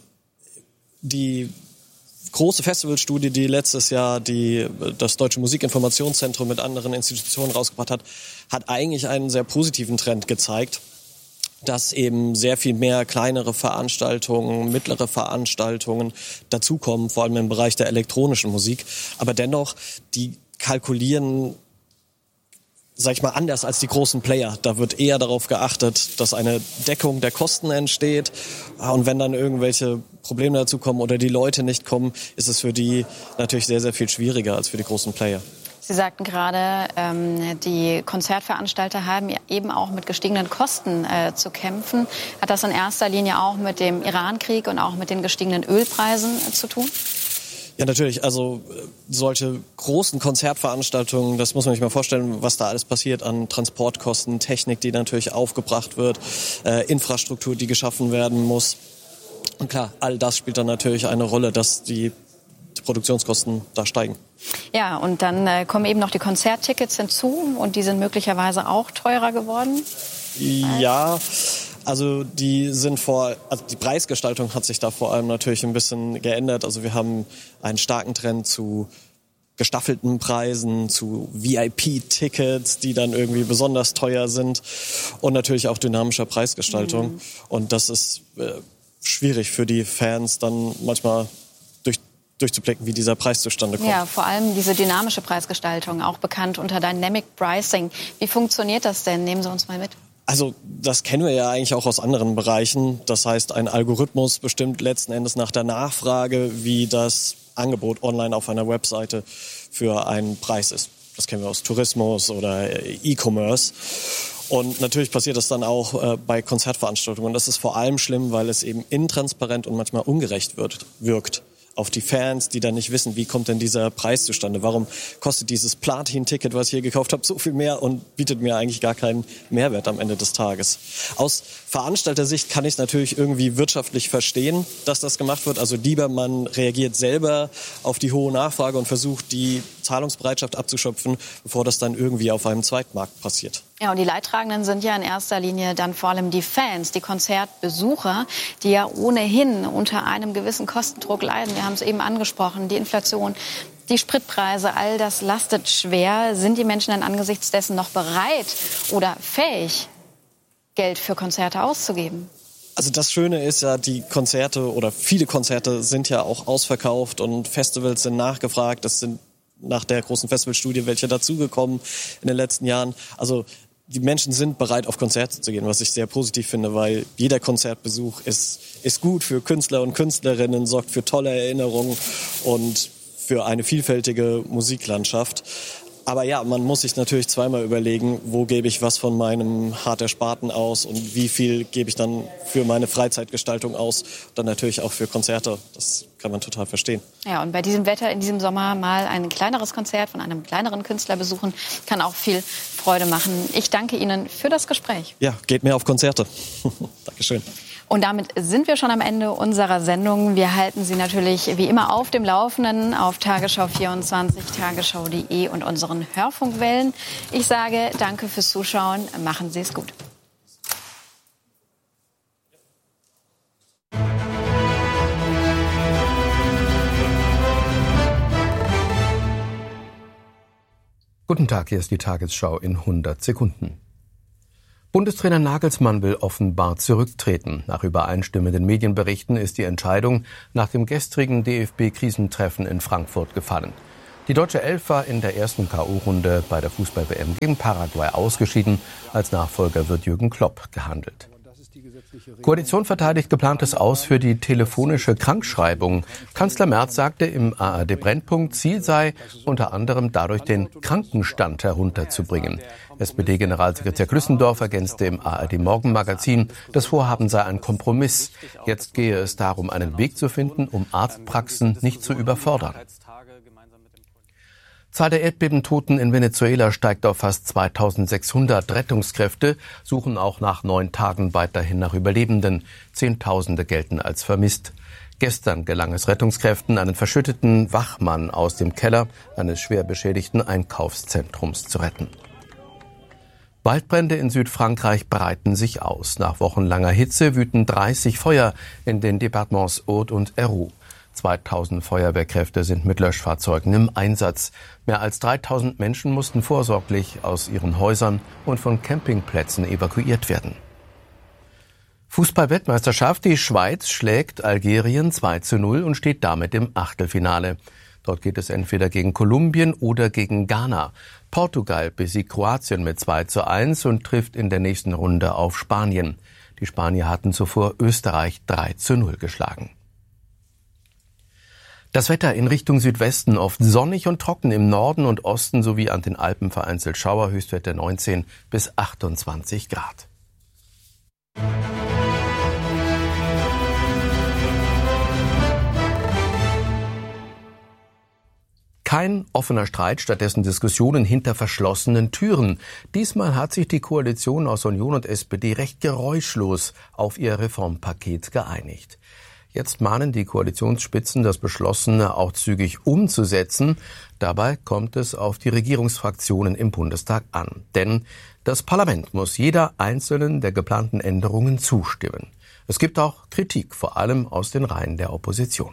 die große Festivalstudie, die letztes Jahr die, das Deutsche Musikinformationszentrum mit anderen Institutionen rausgebracht hat, hat eigentlich einen sehr positiven Trend gezeigt, dass eben sehr viel mehr kleinere Veranstaltungen, mittlere Veranstaltungen dazukommen, vor allem im Bereich der elektronischen Musik. Aber dennoch, die kalkulieren, sag ich mal, anders als die großen Player. Da wird eher darauf geachtet, dass eine Deckung der Kosten entsteht. Und wenn dann irgendwelche Probleme dazu kommen oder die Leute nicht kommen, ist es für die natürlich sehr, sehr viel schwieriger als für die großen Player. Sie sagten gerade, ähm, die Konzertveranstalter haben eben auch mit gestiegenen Kosten äh, zu kämpfen. Hat das in erster Linie auch mit dem Iran-Krieg und auch mit den gestiegenen Ölpreisen äh, zu tun? Ja, natürlich. Also solche großen Konzertveranstaltungen, das muss man sich mal vorstellen, was da alles passiert an Transportkosten, Technik, die natürlich aufgebracht wird, äh, Infrastruktur, die geschaffen werden muss. Und klar, all das spielt dann natürlich eine Rolle, dass die Produktionskosten da steigen. Ja, und dann äh, kommen eben noch die Konzerttickets hinzu und die sind möglicherweise auch teurer geworden? Ja, also die sind vor, also die Preisgestaltung hat sich da vor allem natürlich ein bisschen geändert. Also wir haben einen starken Trend zu gestaffelten Preisen, zu V I P-Tickets, die dann irgendwie besonders teuer sind und natürlich auch dynamischer Preisgestaltung. Mhm. Und das ist äh, schwierig für die Fans dann manchmal durchzublicken, wie dieser Preis zustande kommt. Ja, vor allem diese dynamische Preisgestaltung, auch bekannt unter Dynamic Pricing. Wie funktioniert das denn? Nehmen Sie uns mal mit. Also das kennen wir ja eigentlich auch aus anderen Bereichen. Das heißt, ein Algorithmus bestimmt letzten Endes nach der Nachfrage, wie das Angebot online auf einer Webseite für einen Preis ist. Das kennen wir aus Tourismus oder E-Commerce. Und natürlich passiert das dann auch äh, bei Konzertveranstaltungen. Und das ist vor allem schlimm, weil es eben intransparent und manchmal ungerecht wird, wirkt. Auf die Fans, die dann nicht wissen, wie kommt denn dieser Preis zustande? Warum kostet dieses Platin-Ticket, was ich hier gekauft habe, so viel mehr und bietet mir eigentlich gar keinen Mehrwert am Ende des Tages? Aus Veranstalter-Sicht kann ich es natürlich irgendwie wirtschaftlich verstehen, dass das gemacht wird. Also lieber man reagiert selber auf die hohe Nachfrage und versucht, die Zahlungsbereitschaft abzuschöpfen, bevor das dann irgendwie auf einem Zweitmarkt passiert. Ja, und die Leidtragenden sind ja in erster Linie dann vor allem die Fans, die Konzertbesucher, die ja ohnehin unter einem gewissen Kostendruck leiden. Wir haben es eben angesprochen, die Inflation, die Spritpreise, all das lastet schwer. Sind die Menschen dann angesichts dessen noch bereit oder fähig, Geld für Konzerte auszugeben? Also das Schöne ist ja, die Konzerte oder viele Konzerte sind ja auch ausverkauft und Festivals sind nachgefragt. Das sind nach der großen Festivalstudie welche dazugekommen in den letzten Jahren. Also die Menschen sind bereit, auf Konzerte zu gehen, was ich sehr positiv finde, weil jeder Konzertbesuch ist, ist gut für Künstler und Künstlerinnen, sorgt für tolle Erinnerungen und für eine vielfältige Musiklandschaft. Aber ja, man muss sich natürlich zweimal überlegen, wo gebe ich was von meinem hart Ersparten aus und wie viel gebe ich dann für meine Freizeitgestaltung aus. Dann natürlich auch für Konzerte. Das kann man total verstehen. Ja, und bei diesem Wetter in diesem Sommer mal ein kleineres Konzert von einem kleineren Künstler besuchen, kann auch viel Freude machen. Ich danke Ihnen für das Gespräch. Ja, geht mehr auf Konzerte. Dankeschön. Und damit sind wir schon am Ende unserer Sendung. Wir halten Sie natürlich wie immer auf dem Laufenden auf Tagesschau vierundzwanzig, tagesschau punkt de und unseren Hörfunkwellen. Ich sage danke fürs Zuschauen. Machen Sie es gut. Guten Tag, hier ist die Tagesschau in hundert Sekunden. Bundestrainer Nagelsmann will offenbar zurücktreten. Nach übereinstimmenden Medienberichten ist die Entscheidung nach dem gestrigen D F B-Krisentreffen in Frankfurt gefallen. Die deutsche Elf war in der ersten K O-Runde bei der Fußball-W M gegen Paraguay ausgeschieden. Als Nachfolger wird Jürgen Klopp gehandelt. Koalition verteidigt geplantes Aus für die telefonische Krankschreibung. Kanzler Merz sagte im A R D-Brennpunkt, Ziel sei, unter anderem dadurch den Krankenstand herunterzubringen. S P D-Generalsekretär Klüssendorf ergänzte im A R D-Morgenmagazin, das Vorhaben sei ein Kompromiss. Jetzt gehe es darum, einen Weg zu finden, um Arztpraxen nicht zu überfordern. Zahl der Erdbebentoten in Venezuela steigt auf fast zweitausendsechshundert. Rettungskräfte suchen auch nach neun Tagen weiterhin nach Überlebenden. Zehntausende gelten als vermisst. Gestern gelang es Rettungskräften, einen verschütteten Wachmann aus dem Keller eines schwer beschädigten Einkaufszentrums zu retten. Waldbrände in Südfrankreich breiten sich aus. Nach wochenlanger Hitze wüten dreißig Feuer in den Departements Aude und Hérault. zweitausend Feuerwehrkräfte sind mit Löschfahrzeugen im Einsatz. Mehr als dreitausend Menschen mussten vorsorglich aus ihren Häusern und von Campingplätzen evakuiert werden. Fußball-Weltmeisterschaft. Die Schweiz schlägt Algerien zwei zu null und steht damit im Achtelfinale. Dort geht es entweder gegen Kolumbien oder gegen Ghana. Portugal besiegt Kroatien mit zwei zu eins und trifft in der nächsten Runde auf Spanien. Die Spanier hatten zuvor Österreich drei zu null geschlagen. Das Wetter in Richtung Südwesten oft sonnig und trocken, im Norden und Osten sowie an den Alpen vereinzelt Schauer, Höchstwerte neunzehn bis achtundzwanzig Grad. Kein offener Streit, stattdessen Diskussionen hinter verschlossenen Türen. Diesmal hat sich die Koalition aus Union und S P D recht geräuschlos auf ihr Reformpaket geeinigt. Jetzt mahnen die Koalitionsspitzen, das Beschlossene auch zügig umzusetzen. Dabei kommt es auf die Regierungsfraktionen im Bundestag an. Denn das Parlament muss jeder einzelnen der geplanten Änderungen zustimmen. Es gibt auch Kritik, vor allem aus den Reihen der Opposition.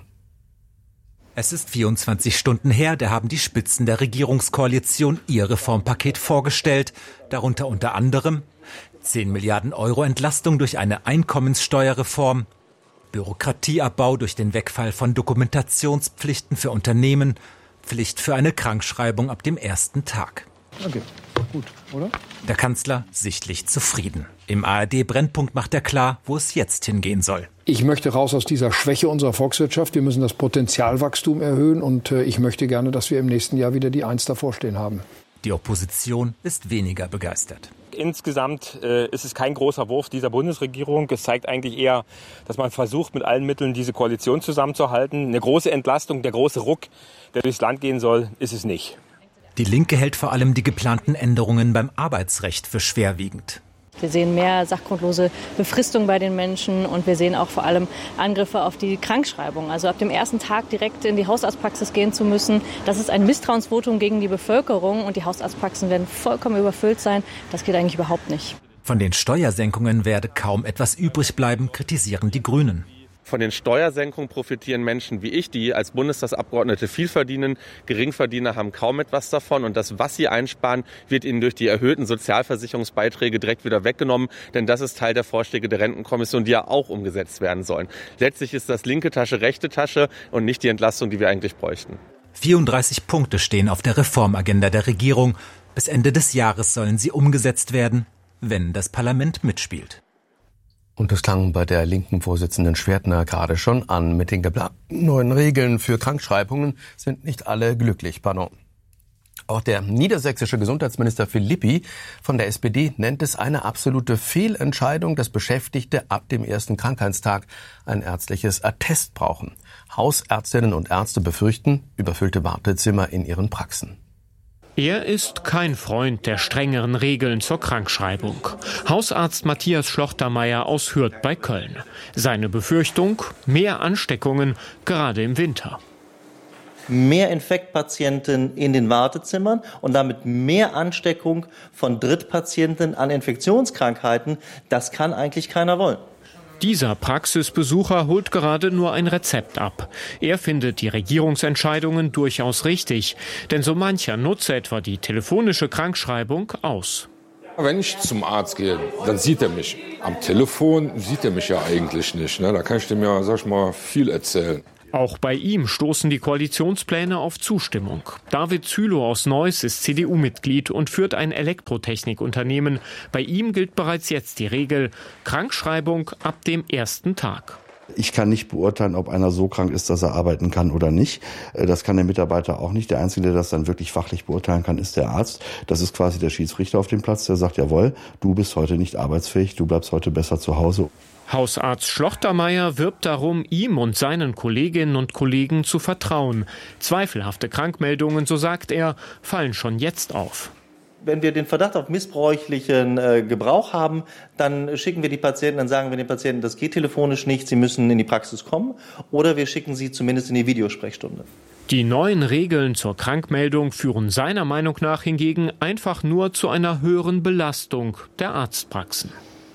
Es ist vierundzwanzig Stunden her, da haben die Spitzen der Regierungskoalition ihr Reformpaket vorgestellt. Darunter unter anderem zehn Milliarden Euro Entlastung durch eine Einkommenssteuerreform, Bürokratieabbau durch den Wegfall von Dokumentationspflichten für Unternehmen, Pflicht für eine Krankschreibung ab dem ersten Tag. Okay, gut, oder? Der Kanzler sichtlich zufrieden. Im A R D-Brennpunkt macht er klar, wo es jetzt hingehen soll. Ich möchte raus aus dieser Schwäche unserer Volkswirtschaft. Wir müssen das Potenzialwachstum erhöhen und äh, ich möchte gerne, dass wir im nächsten Jahr wieder die Eins davor stehen haben. Die Opposition ist weniger begeistert. Insgesamt äh, ist es kein großer Wurf dieser Bundesregierung. Es zeigt eigentlich eher, dass man versucht, mit allen Mitteln diese Koalition zusammenzuhalten. Eine große Entlastung, der große Ruck, der durchs Land gehen soll, ist es nicht. Die Linke hält vor allem die geplanten Änderungen beim Arbeitsrecht für schwerwiegend. Wir sehen mehr sachgrundlose Befristung bei den Menschen und wir sehen auch vor allem Angriffe auf die Krankschreibung. Also ab dem ersten Tag direkt in die Hausarztpraxis gehen zu müssen, das ist ein Misstrauensvotum gegen die Bevölkerung und die Hausarztpraxen werden vollkommen überfüllt sein. Das geht eigentlich überhaupt nicht. Von den Steuersenkungen werde kaum etwas übrig bleiben, kritisieren die Grünen. Von den Steuersenkungen profitieren Menschen wie ich, die als Bundestagsabgeordnete viel verdienen. Geringverdiener haben kaum etwas davon. Und das, was sie einsparen, wird ihnen durch die erhöhten Sozialversicherungsbeiträge direkt wieder weggenommen. Denn das ist Teil der Vorschläge der Rentenkommission, die ja auch umgesetzt werden sollen. Letztlich ist das linke Tasche, rechte Tasche und nicht die Entlastung, die wir eigentlich bräuchten. vierunddreißig Punkte stehen auf der Reformagenda der Regierung. Bis Ende des Jahres sollen sie umgesetzt werden, wenn das Parlament mitspielt. Und das klang bei der linken Vorsitzenden Schwertner gerade schon an. Mit den geplanten neuen Regeln für Krankschreibungen sind nicht alle glücklich. Pardon. Auch der niedersächsische Gesundheitsminister Philippi von der S P D nennt es eine absolute Fehlentscheidung, dass Beschäftigte ab dem ersten Krankheitstag ein ärztliches Attest brauchen. Hausärztinnen und Ärzte befürchten überfüllte Wartezimmer in ihren Praxen. Er ist kein Freund der strengeren Regeln zur Krankschreibung. Hausarzt Matthias Schlochtermeier aus Hürth bei Köln. Seine Befürchtung: mehr Ansteckungen, gerade im Winter. Mehr Infektpatienten in den Wartezimmern und damit mehr Ansteckung von Drittpatienten an Infektionskrankheiten, das kann eigentlich keiner wollen. Dieser Praxisbesucher holt gerade nur ein Rezept ab. Er findet die Regierungsentscheidungen durchaus richtig, denn so mancher nutze etwa die telefonische Krankschreibung aus. Wenn ich zum Arzt gehe, dann sieht er mich. Am Telefon sieht er mich ja eigentlich nicht. Ne? Da kann ich dem ja, sag ich mal, viel erzählen. Auch bei ihm stoßen die Koalitionspläne auf Zustimmung. David Zülow aus Neuss ist C D U-Mitglied und führt ein Elektrotechnikunternehmen. Bei ihm gilt bereits jetzt die Regel: Krankschreibung ab dem ersten Tag. Ich kann nicht beurteilen, ob einer so krank ist, dass er arbeiten kann oder nicht. Das kann der Mitarbeiter auch nicht. Der Einzige, der das dann wirklich fachlich beurteilen kann, ist der Arzt. Das ist quasi der Schiedsrichter auf dem Platz, der sagt, jawohl, du bist heute nicht arbeitsfähig, du bleibst heute besser zu Hause. Hausarzt Schlochtermeier wirbt darum, ihm und seinen Kolleginnen und Kollegen zu vertrauen. Zweifelhafte Krankmeldungen, so sagt er, fallen schon jetzt auf. Wenn wir den Verdacht auf missbräuchlichen äh, Gebrauch haben, dann schicken wir die Patienten, dann sagen wir den Patienten, das geht telefonisch nicht, sie müssen in die Praxis kommen, oder wir schicken sie zumindest in die Videosprechstunde. Die neuen Regeln zur Krankmeldung führen seiner Meinung nach hingegen einfach nur zu einer höheren Belastung der Arztpraxen.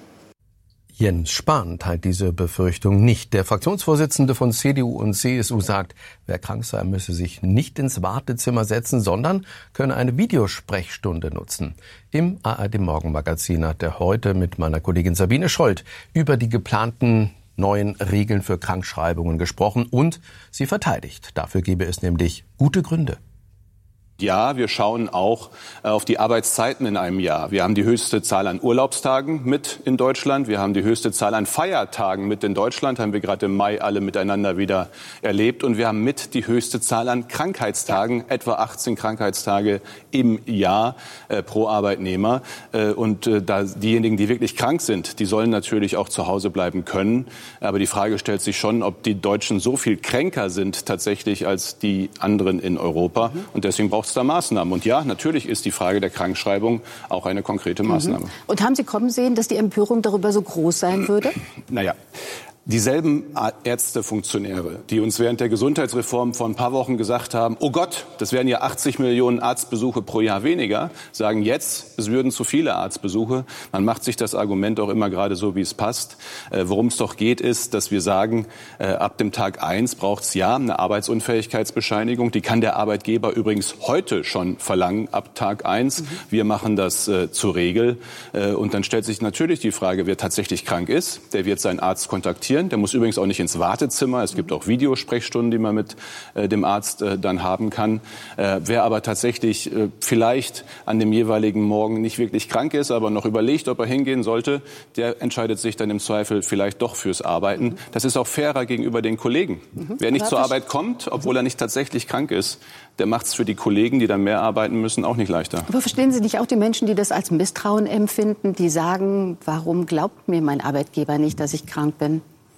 Jens Spahn teilt diese Befürchtung nicht. Der Fraktionsvorsitzende von C D U und C S U sagt, wer krank sei, müsse sich nicht ins Wartezimmer setzen, sondern könne eine Videosprechstunde nutzen. Im A R D-Morgenmagazin hat er heute mit meiner Kollegin Sabine Scholz über die geplanten neuen Regeln für Krankschreibungen gesprochen und sie verteidigt. Dafür gebe es nämlich gute Gründe. Ja, wir schauen auch auf die Arbeitszeiten in einem Jahr. Wir haben die höchste Zahl an Urlaubstagen mit in Deutschland. Wir haben die höchste Zahl an Feiertagen mit in Deutschland. Haben wir gerade im Mai alle miteinander wieder erlebt. Und wir haben mit die höchste Zahl an Krankheitstagen, etwa achtzehn Krankheitstage im Jahr äh, pro Arbeitnehmer. Äh, und äh, da diejenigen, die wirklich krank sind, die sollen natürlich auch zu Hause bleiben können. Aber die Frage stellt sich schon, ob die Deutschen so viel kränker sind tatsächlich als die anderen in Europa. Und deswegen braucht es da Maßnahmen. Und ja, natürlich ist die Frage der Krankschreibung auch eine konkrete Maßnahme. Mhm. Und haben Sie kommen sehen, dass die Empörung darüber so groß sein würde? Naja. Dieselben Ärzte, Funktionäre, die uns während der Gesundheitsreform vor ein paar Wochen gesagt haben, oh Gott, das wären ja achtzig Millionen Arztbesuche pro Jahr weniger, sagen jetzt, es würden zu viele Arztbesuche. Man macht sich das Argument auch immer gerade so, wie es passt. Äh, worum es doch geht, ist, dass wir sagen, äh, ab dem Tag eins braucht es ja eine Arbeitsunfähigkeitsbescheinigung. Die kann der Arbeitgeber übrigens heute schon verlangen, ab Tag eins. Mhm. Wir machen das äh, zur Regel. Äh, und dann stellt sich natürlich die Frage, wer tatsächlich krank ist, der wird seinen Arzt kontaktieren. Der muss übrigens auch nicht ins Wartezimmer. Es gibt auch Videosprechstunden, die man mit äh, dem Arzt äh, dann haben kann. Äh, wer aber tatsächlich äh, vielleicht an dem jeweiligen Morgen nicht wirklich krank ist, aber noch überlegt, ob er hingehen sollte, der entscheidet sich dann im Zweifel vielleicht doch fürs Arbeiten. Das ist auch fairer gegenüber den Kollegen. Mhm. Wer nicht zur Arbeit kommt, obwohl er nicht tatsächlich krank ist, der macht es für die Kollegen, die dann mehr arbeiten müssen, auch nicht leichter. Aber verstehen Sie nicht auch die Menschen, die das als Misstrauen empfinden, die sagen, warum glaubt mir mein Arbeitgeber nicht, dass ich krank bin?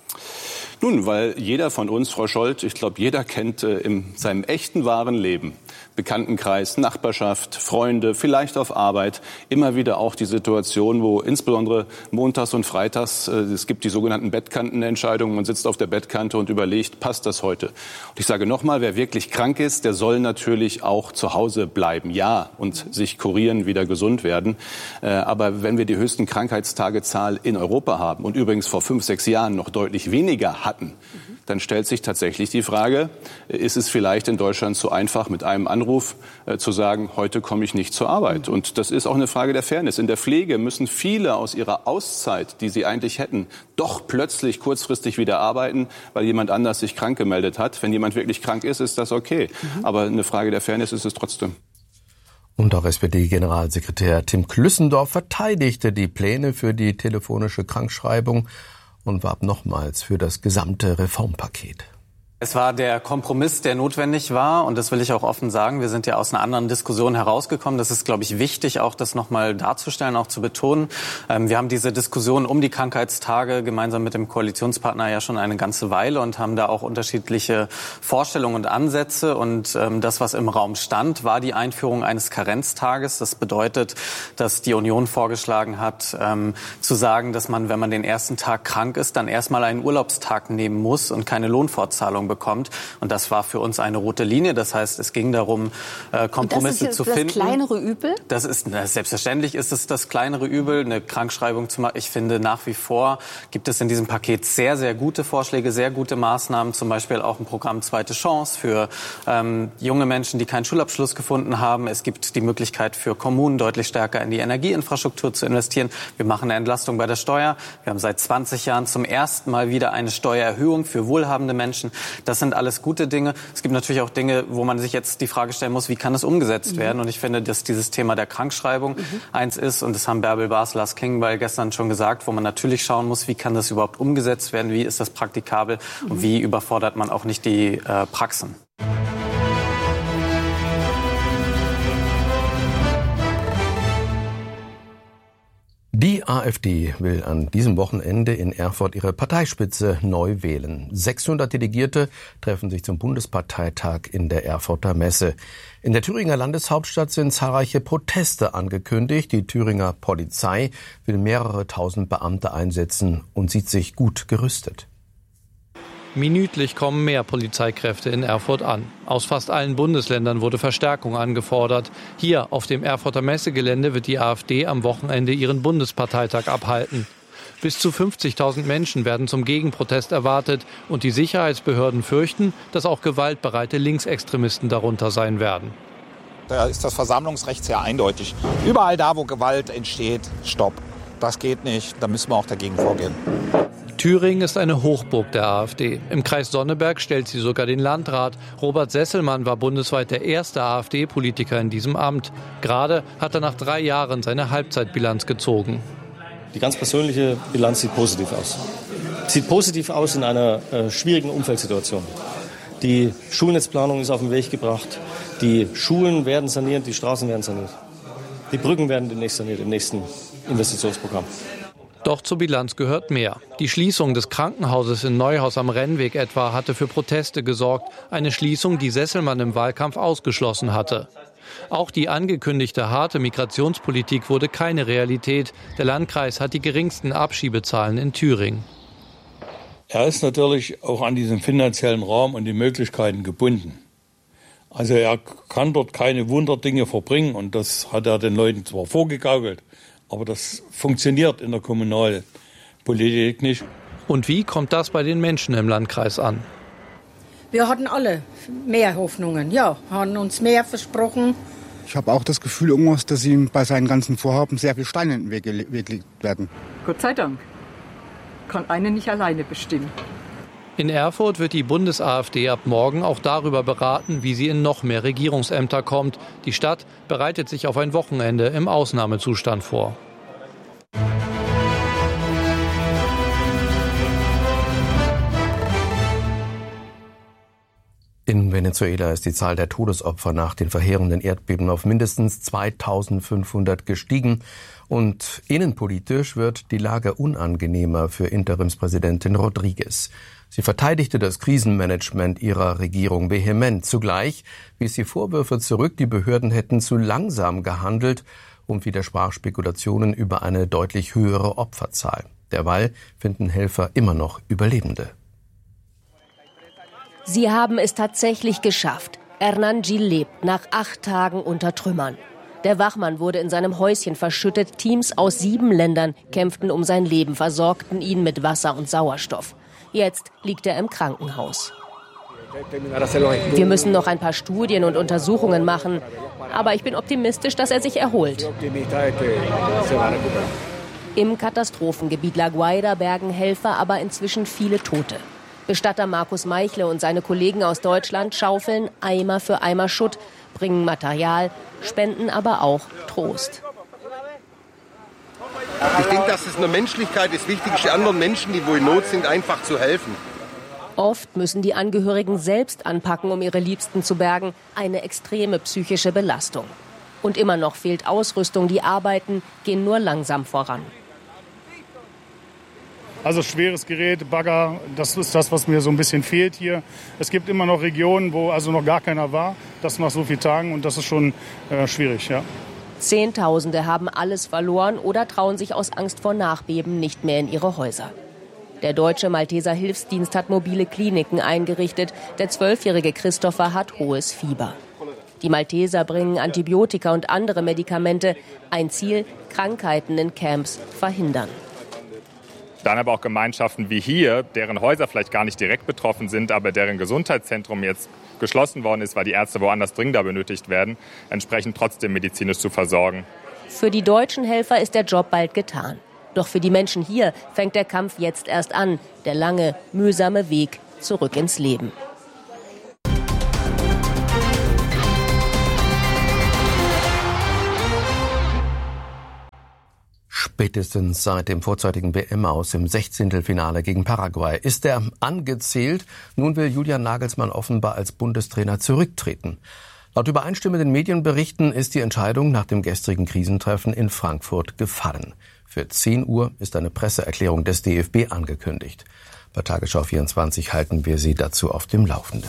Nun, weil jeder von uns, Frau Scholz, ich glaube, jeder kennt äh, in seinem echten, wahren Leben, Bekanntenkreis, Nachbarschaft, Freunde, vielleicht auf Arbeit, immer wieder auch die Situation, wo insbesondere montags und freitags, äh, es gibt die sogenannten Bettkantenentscheidungen, man sitzt auf der Bettkante und überlegt, passt das heute? Und ich sage nochmal, wer wirklich krank ist, der soll natürlich auch zu Hause bleiben, ja, und sich kurieren, wieder gesund werden. Äh, aber wenn wir die höchsten Krankheitstagezahl in Europa haben und übrigens vor fünf, sechs Jahren noch deutlich weniger hatten, dann stellt sich tatsächlich die Frage, ist es vielleicht in Deutschland zu einfach, mit einem Anruf äh, zu sagen, heute komme ich nicht zur Arbeit? Und das ist auch eine Frage der Fairness. In der Pflege müssen viele aus ihrer Auszeit, die sie eigentlich hätten, doch plötzlich kurzfristig wieder arbeiten, weil jemand anders sich krank gemeldet hat. Wenn jemand wirklich krank ist, ist das okay. Mhm. Aber eine Frage der Fairness ist es trotzdem. Und auch S P D-Generalsekretär Tim Klüssendorf verteidigte die Pläne für die telefonische Krankschreibung und warb nochmals für das gesamte Reformpaket. Es war der Kompromiss, der notwendig war, und das will ich auch offen sagen. Wir sind ja aus einer anderen Diskussion herausgekommen. Das ist, glaube ich, wichtig, auch das nochmal darzustellen, auch zu betonen. Ähm, wir haben diese Diskussion um die Krankheitstage gemeinsam mit dem Koalitionspartner ja schon eine ganze Weile und haben da auch unterschiedliche Vorstellungen und Ansätze. Und ähm, das, was im Raum stand, war die Einführung eines Karenztages. Das bedeutet, dass die Union vorgeschlagen hat, ähm, zu sagen, dass man, wenn man den ersten Tag krank ist, dann erstmal einen Urlaubstag nehmen muss und keine Lohnfortzahlung bekommt. bekommt. Und das war für uns eine rote Linie. Das heißt, es ging darum, Kompromisse zu finden. Das ist das kleinere Übel? Das ist, selbstverständlich ist es das kleinere Übel, eine Krankschreibung zu machen. Ich finde, nach wie vor gibt es in diesem Paket sehr, sehr gute Vorschläge, sehr gute Maßnahmen. Zum Beispiel auch ein Programm Zweite Chance für ähm, junge Menschen, die keinen Schulabschluss gefunden haben. Es gibt die Möglichkeit für Kommunen, deutlich stärker in die Energieinfrastruktur zu investieren. Wir machen eine Entlastung bei der Steuer. Wir haben seit zwanzig Jahren zum ersten Mal wieder eine Steuererhöhung für wohlhabende Menschen. Das sind alles gute Dinge. Es gibt natürlich auch Dinge, wo man sich jetzt die Frage stellen muss, wie kann es umgesetzt mhm. werden? Und ich finde, dass dieses Thema der Krankschreibung mhm. eins ist, und das haben Bärbel Baas, Lars Klingbeil gestern schon gesagt, wo man natürlich schauen muss, wie kann das überhaupt umgesetzt werden, wie ist das praktikabel mhm. und wie überfordert man auch nicht die äh, Praxen. Die AfD will an diesem Wochenende in Erfurt ihre Parteispitze neu wählen. sechshundert Delegierte treffen sich zum Bundesparteitag in der Erfurter Messe. In der Thüringer Landeshauptstadt sind zahlreiche Proteste angekündigt. Die Thüringer Polizei will mehrere tausend Beamte einsetzen und sieht sich gut gerüstet. Minütlich kommen mehr Polizeikräfte in Erfurt an. Aus fast allen Bundesländern wurde Verstärkung angefordert. Hier auf dem Erfurter Messegelände wird die AfD am Wochenende ihren Bundesparteitag abhalten. Bis zu fünfzigtausend Menschen werden zum Gegenprotest erwartet. Und die Sicherheitsbehörden fürchten, dass auch gewaltbereite Linksextremisten darunter sein werden. Da ist das Versammlungsrecht sehr eindeutig. Überall da, wo Gewalt entsteht, stopp. Das geht nicht, da müssen wir auch dagegen vorgehen. Thüringen ist eine Hochburg der AfD. Im Kreis Sonneberg stellt sie sogar den Landrat. Robert Sesselmann war bundesweit der erste AfD-Politiker in diesem Amt. Gerade hat er nach drei Jahren seine Halbzeitbilanz gezogen. Die ganz persönliche Bilanz sieht positiv aus. Sieht positiv aus in einer äh, schwierigen Umfeldsituation. Die Schulnetzplanung ist auf den Weg gebracht. Die Schulen werden saniert, die Straßen werden saniert. Die Brücken werden demnächst saniert im nächsten Investitionsprogramm. Doch zur Bilanz gehört mehr. Die Schließung des Krankenhauses in Neuhaus am Rennweg etwa hatte für Proteste gesorgt. Eine Schließung, die Sesselmann im Wahlkampf ausgeschlossen hatte. Auch die angekündigte harte Migrationspolitik wurde keine Realität. Der Landkreis hat die geringsten Abschiebezahlen in Thüringen. Er ist natürlich auch an diesen finanziellen Rahmen und die Möglichkeiten gebunden. Also er kann dort keine Wunderdinge verbringen und das hat er den Leuten zwar vorgegaukelt, aber das funktioniert in der Kommunalpolitik nicht. Und wie kommt das bei den Menschen im Landkreis an? Wir hatten alle mehr Hoffnungen, ja, haben uns mehr versprochen. Ich habe auch das Gefühl, irgendwas, dass ihm bei seinen ganzen Vorhaben sehr viel Steine in den Weg gelegt werden. Gott sei Dank. Kann einer nicht alleine bestimmen. In Erfurt wird die Bundes-AfD ab morgen auch darüber beraten, wie sie in noch mehr Regierungsämter kommt. Die Stadt bereitet sich auf ein Wochenende im Ausnahmezustand vor. In Venezuela ist die Zahl der Todesopfer nach den verheerenden Erdbeben auf mindestens zweitausendfünfhundert gestiegen. Und innenpolitisch wird die Lage unangenehmer für Interimspräsidentin Rodriguez. Sie verteidigte das Krisenmanagement ihrer Regierung vehement. Zugleich wies sie Vorwürfe zurück, die Behörden hätten zu langsam gehandelt und widersprach Spekulationen über eine deutlich höhere Opferzahl. Derweil finden Helfer immer noch Überlebende. Sie haben es tatsächlich geschafft. Hernán Gil lebt nach acht Tagen unter Trümmern. Der Wachmann wurde in seinem Häuschen verschüttet. Teams aus sieben Ländern kämpften um sein Leben, versorgten ihn mit Wasser und Sauerstoff. Jetzt liegt er im Krankenhaus. Wir müssen noch ein paar Studien und Untersuchungen machen. Aber ich bin optimistisch, dass er sich erholt. Im Katastrophengebiet La Guaira bergen Helfer aber inzwischen viele Tote. Bestatter Markus Meichle und seine Kollegen aus Deutschland schaufeln Eimer für Eimer Schutt, bringen Material, spenden aber auch Trost. Ich denke, dass es in der Menschlichkeit ist wichtig, anderen Menschen, die wo in Not sind, einfach zu helfen. Oft müssen die Angehörigen selbst anpacken, um ihre Liebsten zu bergen. Eine extreme psychische Belastung. Und immer noch fehlt Ausrüstung. Die Arbeiten gehen nur langsam voran. Also schweres Gerät, Bagger, das ist das, was mir so ein bisschen fehlt hier. Es gibt immer noch Regionen, wo also noch gar keiner war. Das nach so vielen Tagen und das ist schon äh, schwierig, ja. Zehntausende haben alles verloren oder trauen sich aus Angst vor Nachbeben nicht mehr in ihre Häuser. Der Deutsche Malteser Hilfsdienst hat mobile Kliniken eingerichtet. Der zwölfjährige Christopher hat hohes Fieber. Die Malteser bringen Antibiotika und andere Medikamente. Ein Ziel, Krankheiten in Camps verhindern. Dann aber auch Gemeinschaften wie hier, deren Häuser vielleicht gar nicht direkt betroffen sind, aber deren Gesundheitszentrum jetzt geschlossen worden ist, weil die Ärzte woanders dringender benötigt werden, entsprechend trotzdem medizinisch zu versorgen. Für die deutschen Helfer ist der Job bald getan. Doch für die Menschen hier fängt der Kampf jetzt erst an. Der lange, mühsame Weg zurück ins Leben. Spätestens seit dem vorzeitigen W M-Aus im Sechzehntelfinale gegen Paraguay ist er angezählt. Nun will Julian Nagelsmann offenbar als Bundestrainer zurücktreten. Laut übereinstimmenden Medienberichten ist die Entscheidung nach dem gestrigen Krisentreffen in Frankfurt gefallen. Für zehn Uhr ist eine Presseerklärung des D F B angekündigt. Bei Tagesschau vierundzwanzig halten wir Sie dazu auf dem Laufenden.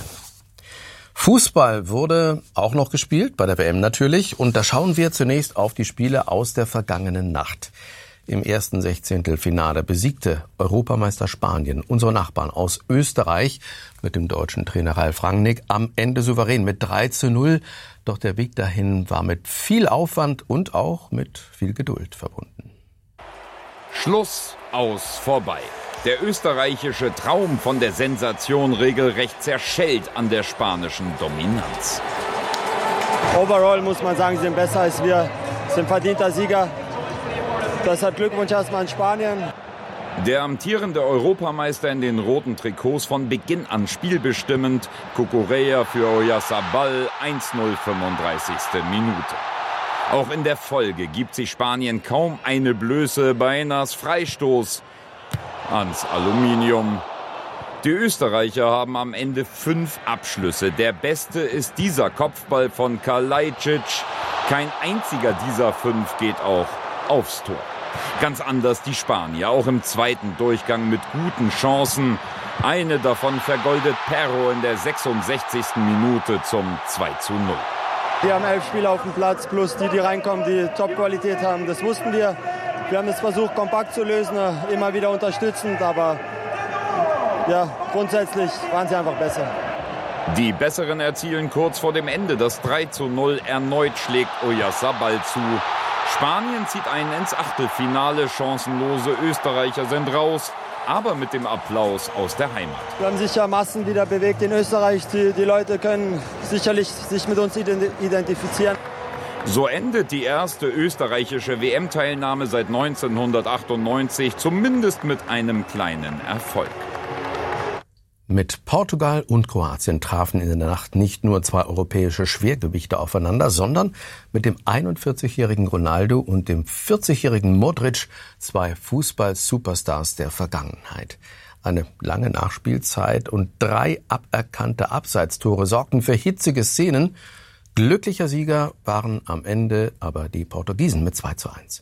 Fußball wurde auch noch gespielt, bei der W M natürlich. Und da schauen wir zunächst auf die Spiele aus der vergangenen Nacht. Im ersten Sechzehntelfinale besiegte Europameister Spanien unsere Nachbarn aus Österreich mit dem deutschen Trainer Ralf Rangnick am Ende souverän mit drei zu null. Doch der Weg dahin war mit viel Aufwand und auch mit viel Geduld verbunden. Schluss, aus, vorbei. Der österreichische Traum von der Sensation regelrecht zerschellt an der spanischen Dominanz. Overall muss man sagen, sie sind besser als wir, sind verdienter Sieger. Deshalb Glückwunsch erstmal an Spanien. Der amtierende Europameister in den roten Trikots von Beginn an spielbestimmend. Cucurella für Oyarzabal, eins zu null, fünfunddreißigste Minute. Auch in der Folge gibt sich Spanien kaum eine Blöße bei Enas Freistoß ans Aluminium. Die Österreicher haben am Ende fünf Abschlüsse. Der beste ist dieser Kopfball von Kalajdzic. Kein einziger dieser fünf geht auch aufs Tor. Ganz anders die Spanier, auch im zweiten Durchgang mit guten Chancen. Eine davon vergoldet Perro in der sechsundsechzigsten Minute zum zwei zu null. Wir haben elf Spieler auf dem Platz, plus die, die reinkommen, die Top-Qualität haben. Das wussten wir. Wir haben es versucht, kompakt zu lösen, immer wieder unterstützend, aber ja, grundsätzlich waren sie einfach besser. Die Besseren erzielen kurz vor dem Ende das drei zu null. Erneut schlägt Oyarzabal zu. Spanien zieht ein ins Achtelfinale. Chancenlose Österreicher sind raus, aber mit dem Applaus aus der Heimat. Wir haben sicher Massen wieder bewegt in Österreich. Die, die Leute können sicherlich sich mit uns identifizieren. So endet die erste österreichische W M-Teilnahme seit neunzehnhundertachtundneunzig, zumindest mit einem kleinen Erfolg. Mit Portugal und Kroatien trafen in der Nacht nicht nur zwei europäische Schwergewichte aufeinander, sondern mit dem einundvierzigjährigen Ronaldo und dem vierzigjährigen Modric zwei Fußball-Superstars der Vergangenheit. Eine lange Nachspielzeit und drei aberkannte Abseitstore sorgten für hitzige Szenen. Glücklicher Sieger waren am Ende aber die Portugiesen mit zwei zu eins.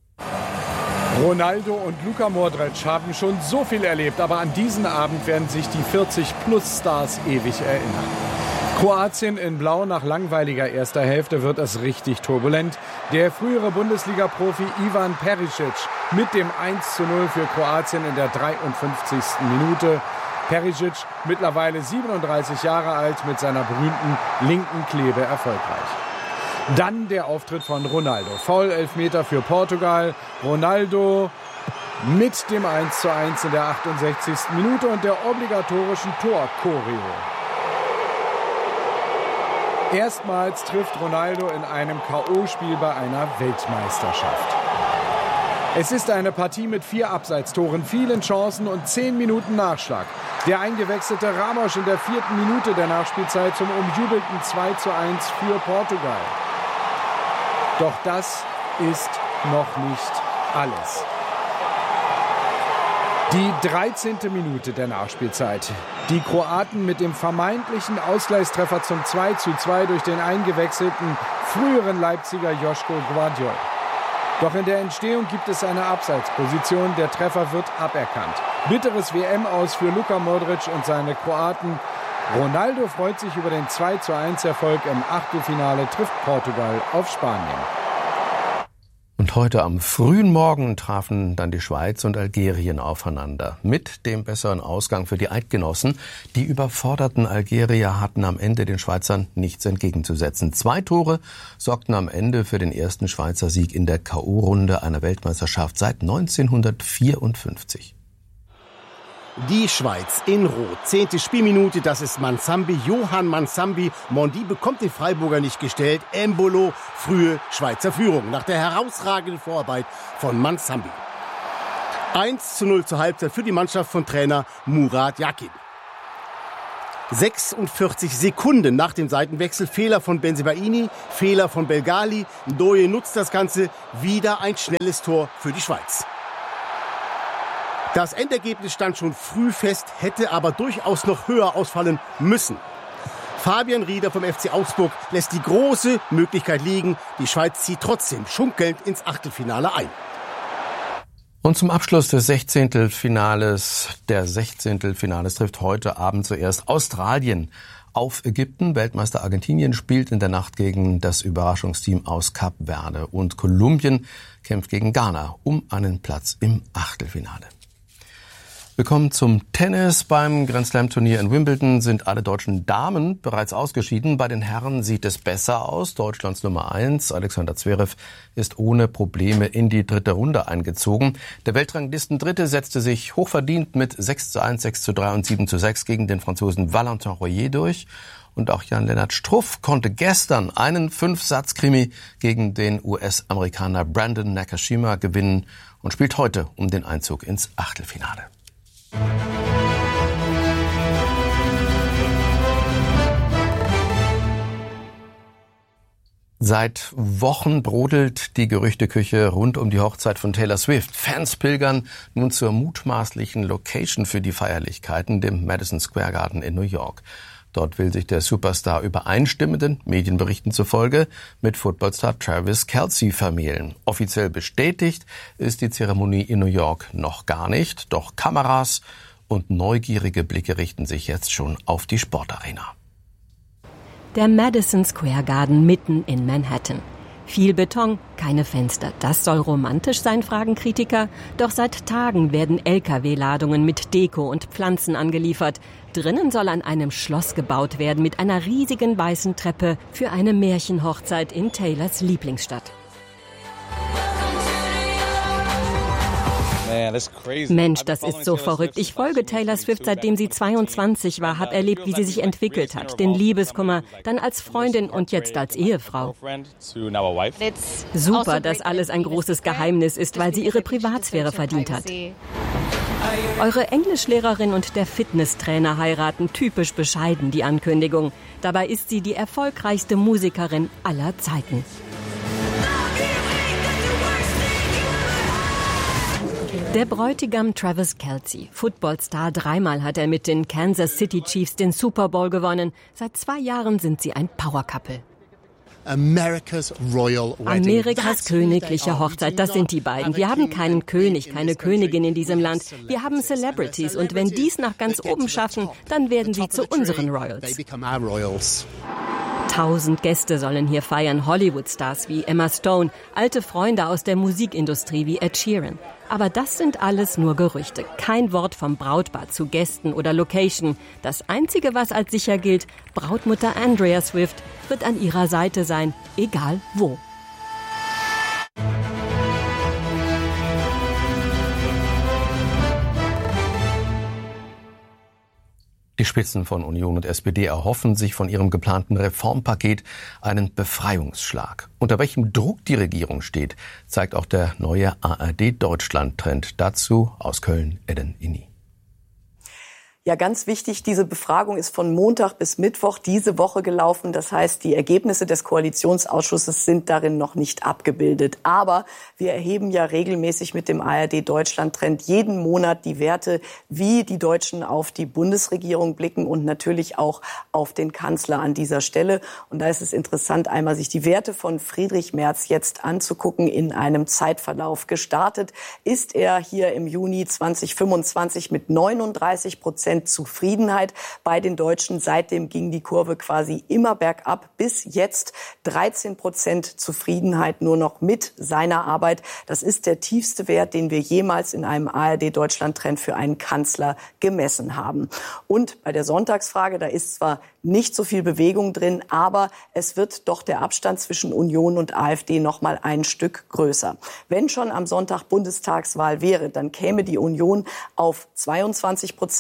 Ronaldo und Luka Modric haben schon so viel erlebt, aber an diesen Abend werden sich die vierzig-Plus-Stars ewig erinnern. Kroatien in Blau nach langweiliger erster Hälfte wird es richtig turbulent. Der frühere Bundesliga-Profi Ivan Perisic mit dem eins zu null für Kroatien in der dreiundfünfzigsten Minute. Perisic, mittlerweile siebenunddreißig Jahre alt, mit seiner berühmten linken Klebe erfolgreich. Dann der Auftritt von Ronaldo. Foul-Elfmeter für Portugal. Ronaldo mit dem eins zu eins in der achtundsechzigsten Minute und der obligatorischen Tor-Choreo. Erstmals trifft Ronaldo in einem K O-Spiel bei einer Weltmeisterschaft. Es ist eine Partie mit vier Abseitstoren, vielen Chancen und zehn Minuten Nachschlag. Der eingewechselte Ramos in der vierten Minute der Nachspielzeit zum umjubelten zwei zu eins für Portugal. Doch das ist noch nicht alles. Die dreizehnte Minute der Nachspielzeit. Die Kroaten mit dem vermeintlichen Ausgleichstreffer zum zwei zu zwei durch den eingewechselten früheren Leipziger Joško Gvardiol. Doch in der Entstehung gibt es eine Abseitsposition. Der Treffer wird aberkannt. Bitteres W M-Aus für Luka Modric und seine Kroaten. Ronaldo freut sich über den zwei zu eins Erfolg im Achtelfinale, trifft Portugal auf Spanien. Und heute am frühen Morgen trafen dann die Schweiz und Algerien aufeinander. Mit dem besseren Ausgang für die Eidgenossen. Die überforderten Algerier hatten am Ende den Schweizern nichts entgegenzusetzen. Zwei Tore sorgten am Ende für den ersten Schweizer Sieg in der K O-Runde einer Weltmeisterschaft seit neunzehnhundertvierundfünfzig. Die Schweiz in Rot. Zehnte Spielminute, das ist Mansambi, Johann Mansambi. Mondi bekommt den Freiburger nicht gestellt. Embolo, frühe Schweizer Führung nach der herausragenden Vorarbeit von Mansambi. eins zu null zur Halbzeit für die Mannschaft von Trainer Murat Yakin. sechsundvierzig Sekunden nach dem Seitenwechsel, Fehler von Bensebaini, Fehler von Belgali. Ndoye nutzt das Ganze, wieder ein schnelles Tor für die Schweiz. Das Endergebnis stand schon früh fest, hätte aber durchaus noch höher ausfallen müssen. Fabian Rieder vom F C Augsburg lässt die große Möglichkeit liegen. Die Schweiz zieht trotzdem schunkelnd ins Achtelfinale ein. Und zum Abschluss des Sechzehntelfinales, der Sechzehntelfinales trifft heute Abend zuerst Australien auf Ägypten. Weltmeister Argentinien spielt in der Nacht gegen das Überraschungsteam aus Kap Verde. Und Kolumbien kämpft gegen Ghana um einen Platz im Achtelfinale. Wir kommen zum Tennis. Beim Grand Slam Turnier in Wimbledon sind alle deutschen Damen bereits ausgeschieden. Bei den Herren sieht es besser aus. Deutschlands Nummer eins, Alexander Zverev, ist ohne Probleme in die dritte Runde eingezogen. Der Weltranglistendritte setzte sich hochverdient mit sechs zu eins, sechs zu drei und sieben zu sechs gegen den Franzosen Valentin Royer durch. Und auch Jan-Lennart Struff konnte gestern einen Fünf-Satz-Krimi gegen den U S-Amerikaner Brandon Nakashima gewinnen und spielt heute um den Einzug ins Achtelfinale. Seit Wochen brodelt die Gerüchteküche rund um die Hochzeit von Taylor Swift. Fans pilgern nun zur mutmaßlichen Location für die Feierlichkeiten, dem Madison Square Garden in New York. Dort will sich der Superstar übereinstimmenden Medienberichten zufolge mit Footballstar Travis Kelce vermählen. Offiziell bestätigt ist die Zeremonie in New York noch gar nicht, doch Kameras und neugierige Blicke richten sich jetzt schon auf die Sportarena. Der Madison Square Garden mitten in Manhattan. Viel Beton, keine Fenster. Das soll romantisch sein, fragen Kritiker. Doch seit Tagen werden L K W-Ladungen mit Deko und Pflanzen angeliefert. Drinnen soll an einem Schloss gebaut werden mit einer riesigen weißen Treppe für eine Märchenhochzeit in Taylors Lieblingsstadt. Mensch, das ist so verrückt. Ich folge Taylor Swift, seitdem sie zweiundzwanzig war, habe erlebt, wie sie sich entwickelt hat. Den Liebeskummer, dann als Freundin und jetzt als Ehefrau. Super, dass alles ein großes Geheimnis ist, weil sie ihre Privatsphäre verdient hat. Eure Englischlehrerin und der Fitnesstrainer heiraten, typisch bescheiden die Ankündigung. Dabei ist sie die erfolgreichste Musikerin aller Zeiten. Der Bräutigam Travis Kelce, Footballstar, dreimal hat er mit den Kansas City Chiefs den Super Bowl gewonnen. Seit zwei Jahren sind sie ein Power-Couple. America's Royal Wedding. Amerikas königliche Hochzeit, das sind die beiden. Wir haben keinen König, keine Königin in diesem Land. Wir haben Celebrities und wenn die es nach ganz oben schaffen, dann werden sie zu unseren Royals. Tausend Gäste sollen hier feiern, Hollywood-Stars wie Emma Stone, alte Freunde aus der Musikindustrie wie Ed Sheeran. Aber das sind alles nur Gerüchte. Kein Wort vom Brautpaar zu Gästen oder Location. Das Einzige, was als sicher gilt, Brautmutter Andrea Swift wird an ihrer Seite sein, egal wo. Die Spitzen von Union und S P D erhoffen sich von ihrem geplanten Reformpaket einen Befreiungsschlag. Unter welchem Druck die Regierung steht, zeigt auch der neue A R D-Deutschland-Trend. Dazu aus Köln Eden Inni. Ja, ganz wichtig, diese Befragung ist von Montag bis Mittwoch diese Woche gelaufen. Das heißt, die Ergebnisse des Koalitionsausschusses sind darin noch nicht abgebildet. Aber wir erheben ja regelmäßig mit dem A R D-Deutschland-Trend jeden Monat die Werte, wie die Deutschen auf die Bundesregierung blicken und natürlich auch auf den Kanzler an dieser Stelle. Und da ist es interessant, einmal sich die Werte von Friedrich Merz jetzt anzugucken in einem Zeitverlauf. Gestartet ist er hier im Juni zweitausendfünfundzwanzig mit neununddreißig Prozent Zufriedenheit bei den Deutschen. Seitdem ging die Kurve quasi immer bergab. Bis jetzt dreizehn Prozent Zufriedenheit nur noch mit seiner Arbeit. Das ist der tiefste Wert, den wir jemals in einem A R D-Deutschland-Trend für einen Kanzler gemessen haben. Und bei der Sonntagsfrage, da ist zwar nicht so viel Bewegung drin, aber es wird doch der Abstand zwischen Union und AfD noch mal ein Stück größer. Wenn schon am Sonntag Bundestagswahl wäre, dann käme die Union auf zweiundzwanzig Prozent,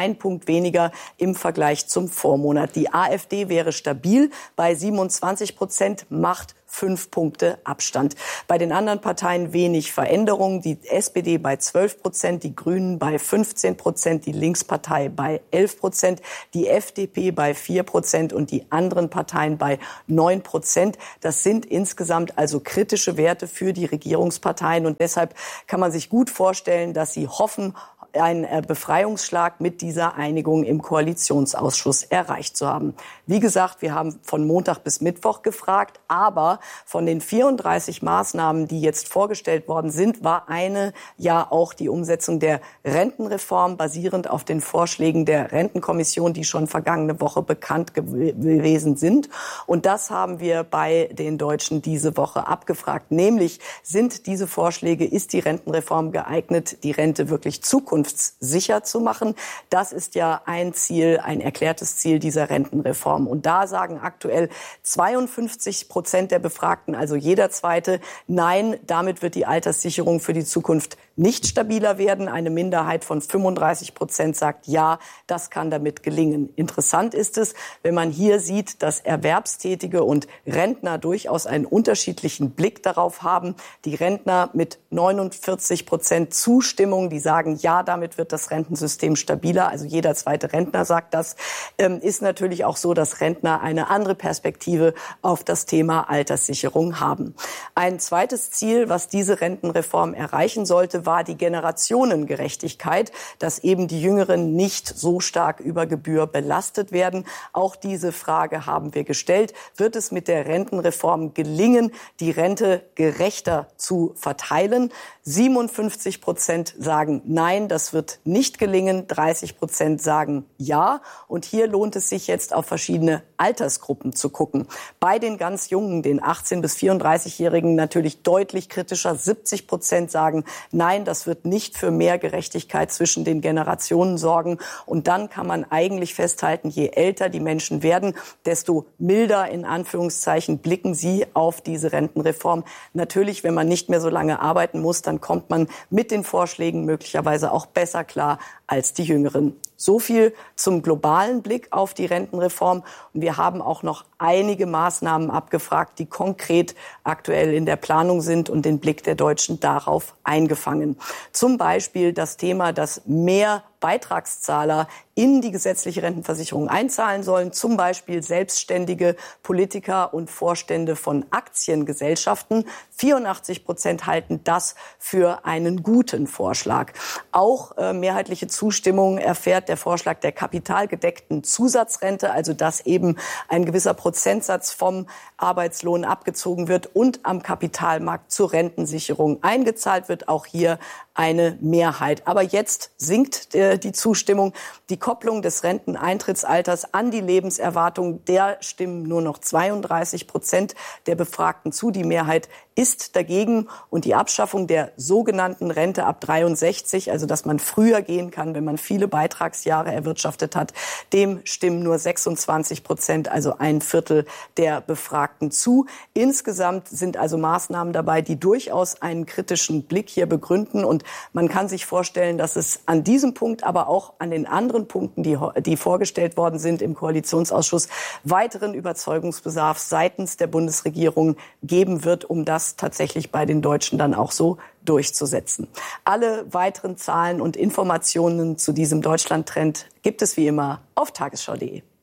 ein Punkt weniger im Vergleich zum Vormonat. Die AfD wäre stabil bei siebenundzwanzig Prozent, macht fünf Punkte Abstand. Bei den anderen Parteien wenig Veränderung. Die S P D bei zwölf Prozent, die Grünen bei fünfzehn Prozent, die Linkspartei bei elf Prozent, die F D P bei vier Prozent und die anderen Parteien bei neun Prozent. Das sind insgesamt also kritische Werte für die Regierungsparteien und deshalb kann man sich gut vorstellen, dass sie hoffen, einen Befreiungsschlag mit dieser Einigung im Koalitionsausschuss erreicht zu haben. Wie gesagt, wir haben von Montag bis Mittwoch gefragt, aber von den vierunddreißig Maßnahmen, die jetzt vorgestellt worden sind, war eine ja auch die Umsetzung der Rentenreform basierend auf den Vorschlägen der Rentenkommission, die schon vergangene Woche bekannt gewesen sind. Und das haben wir bei den Deutschen diese Woche abgefragt. Nämlich, sind diese Vorschläge, ist die Rentenreform geeignet, die Rente wirklich zukunftssicher zu machen? Das ist ja ein Ziel, ein erklärtes Ziel dieser Rentenreform. Und da sagen aktuell zweiundfünfzig Prozent der Befragten, also jeder Zweite, nein, damit wird die Alterssicherung für die Zukunft nicht stabiler werden. Eine Minderheit von fünfunddreißig Prozent sagt, ja, das kann damit gelingen. Interessant ist es, wenn man hier sieht, dass Erwerbstätige und Rentner durchaus einen unterschiedlichen Blick darauf haben. Die Rentner mit neunundvierzig Prozent Zustimmung, die sagen, ja, damit wird das Rentensystem stabiler. Also jeder zweite Rentner sagt das. Ähm, ist natürlich auch so, dass Rentner eine andere Perspektive auf das Thema Alterssicherung haben. Ein zweites Ziel, was diese Rentenreform erreichen sollte, war die Generationengerechtigkeit, dass eben die Jüngeren nicht so stark über Gebühr belastet werden. Auch diese Frage haben wir gestellt. Wird es mit der Rentenreform gelingen, die Rente gerechter zu verteilen? siebenundfünfzig Prozent sagen nein, das wird nicht gelingen. dreißig Prozent sagen ja. Und hier lohnt es sich jetzt auf verschiedene Altersgruppen zu gucken. Bei den ganz Jungen, den achtzehn- bis vierunddreißigjährigen, natürlich deutlich kritischer. siebzig Prozent sagen nein, das wird nicht für mehr Gerechtigkeit zwischen den Generationen sorgen. Und dann kann man eigentlich festhalten, je älter die Menschen werden, desto milder in Anführungszeichen blicken sie auf diese Rentenreform. Natürlich, wenn man nicht mehr so lange arbeiten muss, dann kommt man mit den Vorschlägen möglicherweise auch besser klar als die Jüngeren. So viel zum globalen Blick auf die Rentenreform. Und wir haben auch noch einige Maßnahmen abgefragt, die konkret aktuell in der Planung sind und den Blick der Deutschen darauf eingefangen. Zum Beispiel das Thema, dass mehr Beitragszahler in die gesetzliche Rentenversicherung einzahlen sollen, zum Beispiel selbstständige Politiker und Vorstände von Aktiengesellschaften. vierundachtzig Prozent halten das für einen guten Vorschlag. Auch äh, mehrheitliche Zustimmung erfährt der Vorschlag der kapitalgedeckten Zusatzrente, also dass eben ein gewisser Prozentsatz vom Arbeitslohn abgezogen wird und am Kapitalmarkt zur Rentensicherung eingezahlt wird. Auch hier eine Mehrheit. Aber jetzt sinkt äh, die Zustimmung. Die Kopplung des Renteneintrittsalters an die Lebenserwartung, der stimmen nur noch zweiunddreißig Prozent der Befragten zu. Die Mehrheit ist dagegen. Und die Abschaffung der sogenannten Rente ab dreiundsechzig, also dass man früher gehen kann, wenn man viele Beitragsjahre erwirtschaftet hat, dem stimmen nur sechsundzwanzig Prozent, also ein Viertel der Befragten zu. Insgesamt sind also Maßnahmen dabei, die durchaus einen kritischen Blick hier begründen. Und man kann sich vorstellen, dass es an diesem Punkt, aber auch an den anderen Punkten, die, die vorgestellt worden sind im Koalitionsausschuss, weiteren Überzeugungsbedarf seitens der Bundesregierung geben wird, um das tatsächlich bei den Deutschen dann auch so durchzusetzen. Alle weiteren Zahlen und Informationen zu diesem Deutschland-Trend gibt es wie immer auf tagesschau punkt de.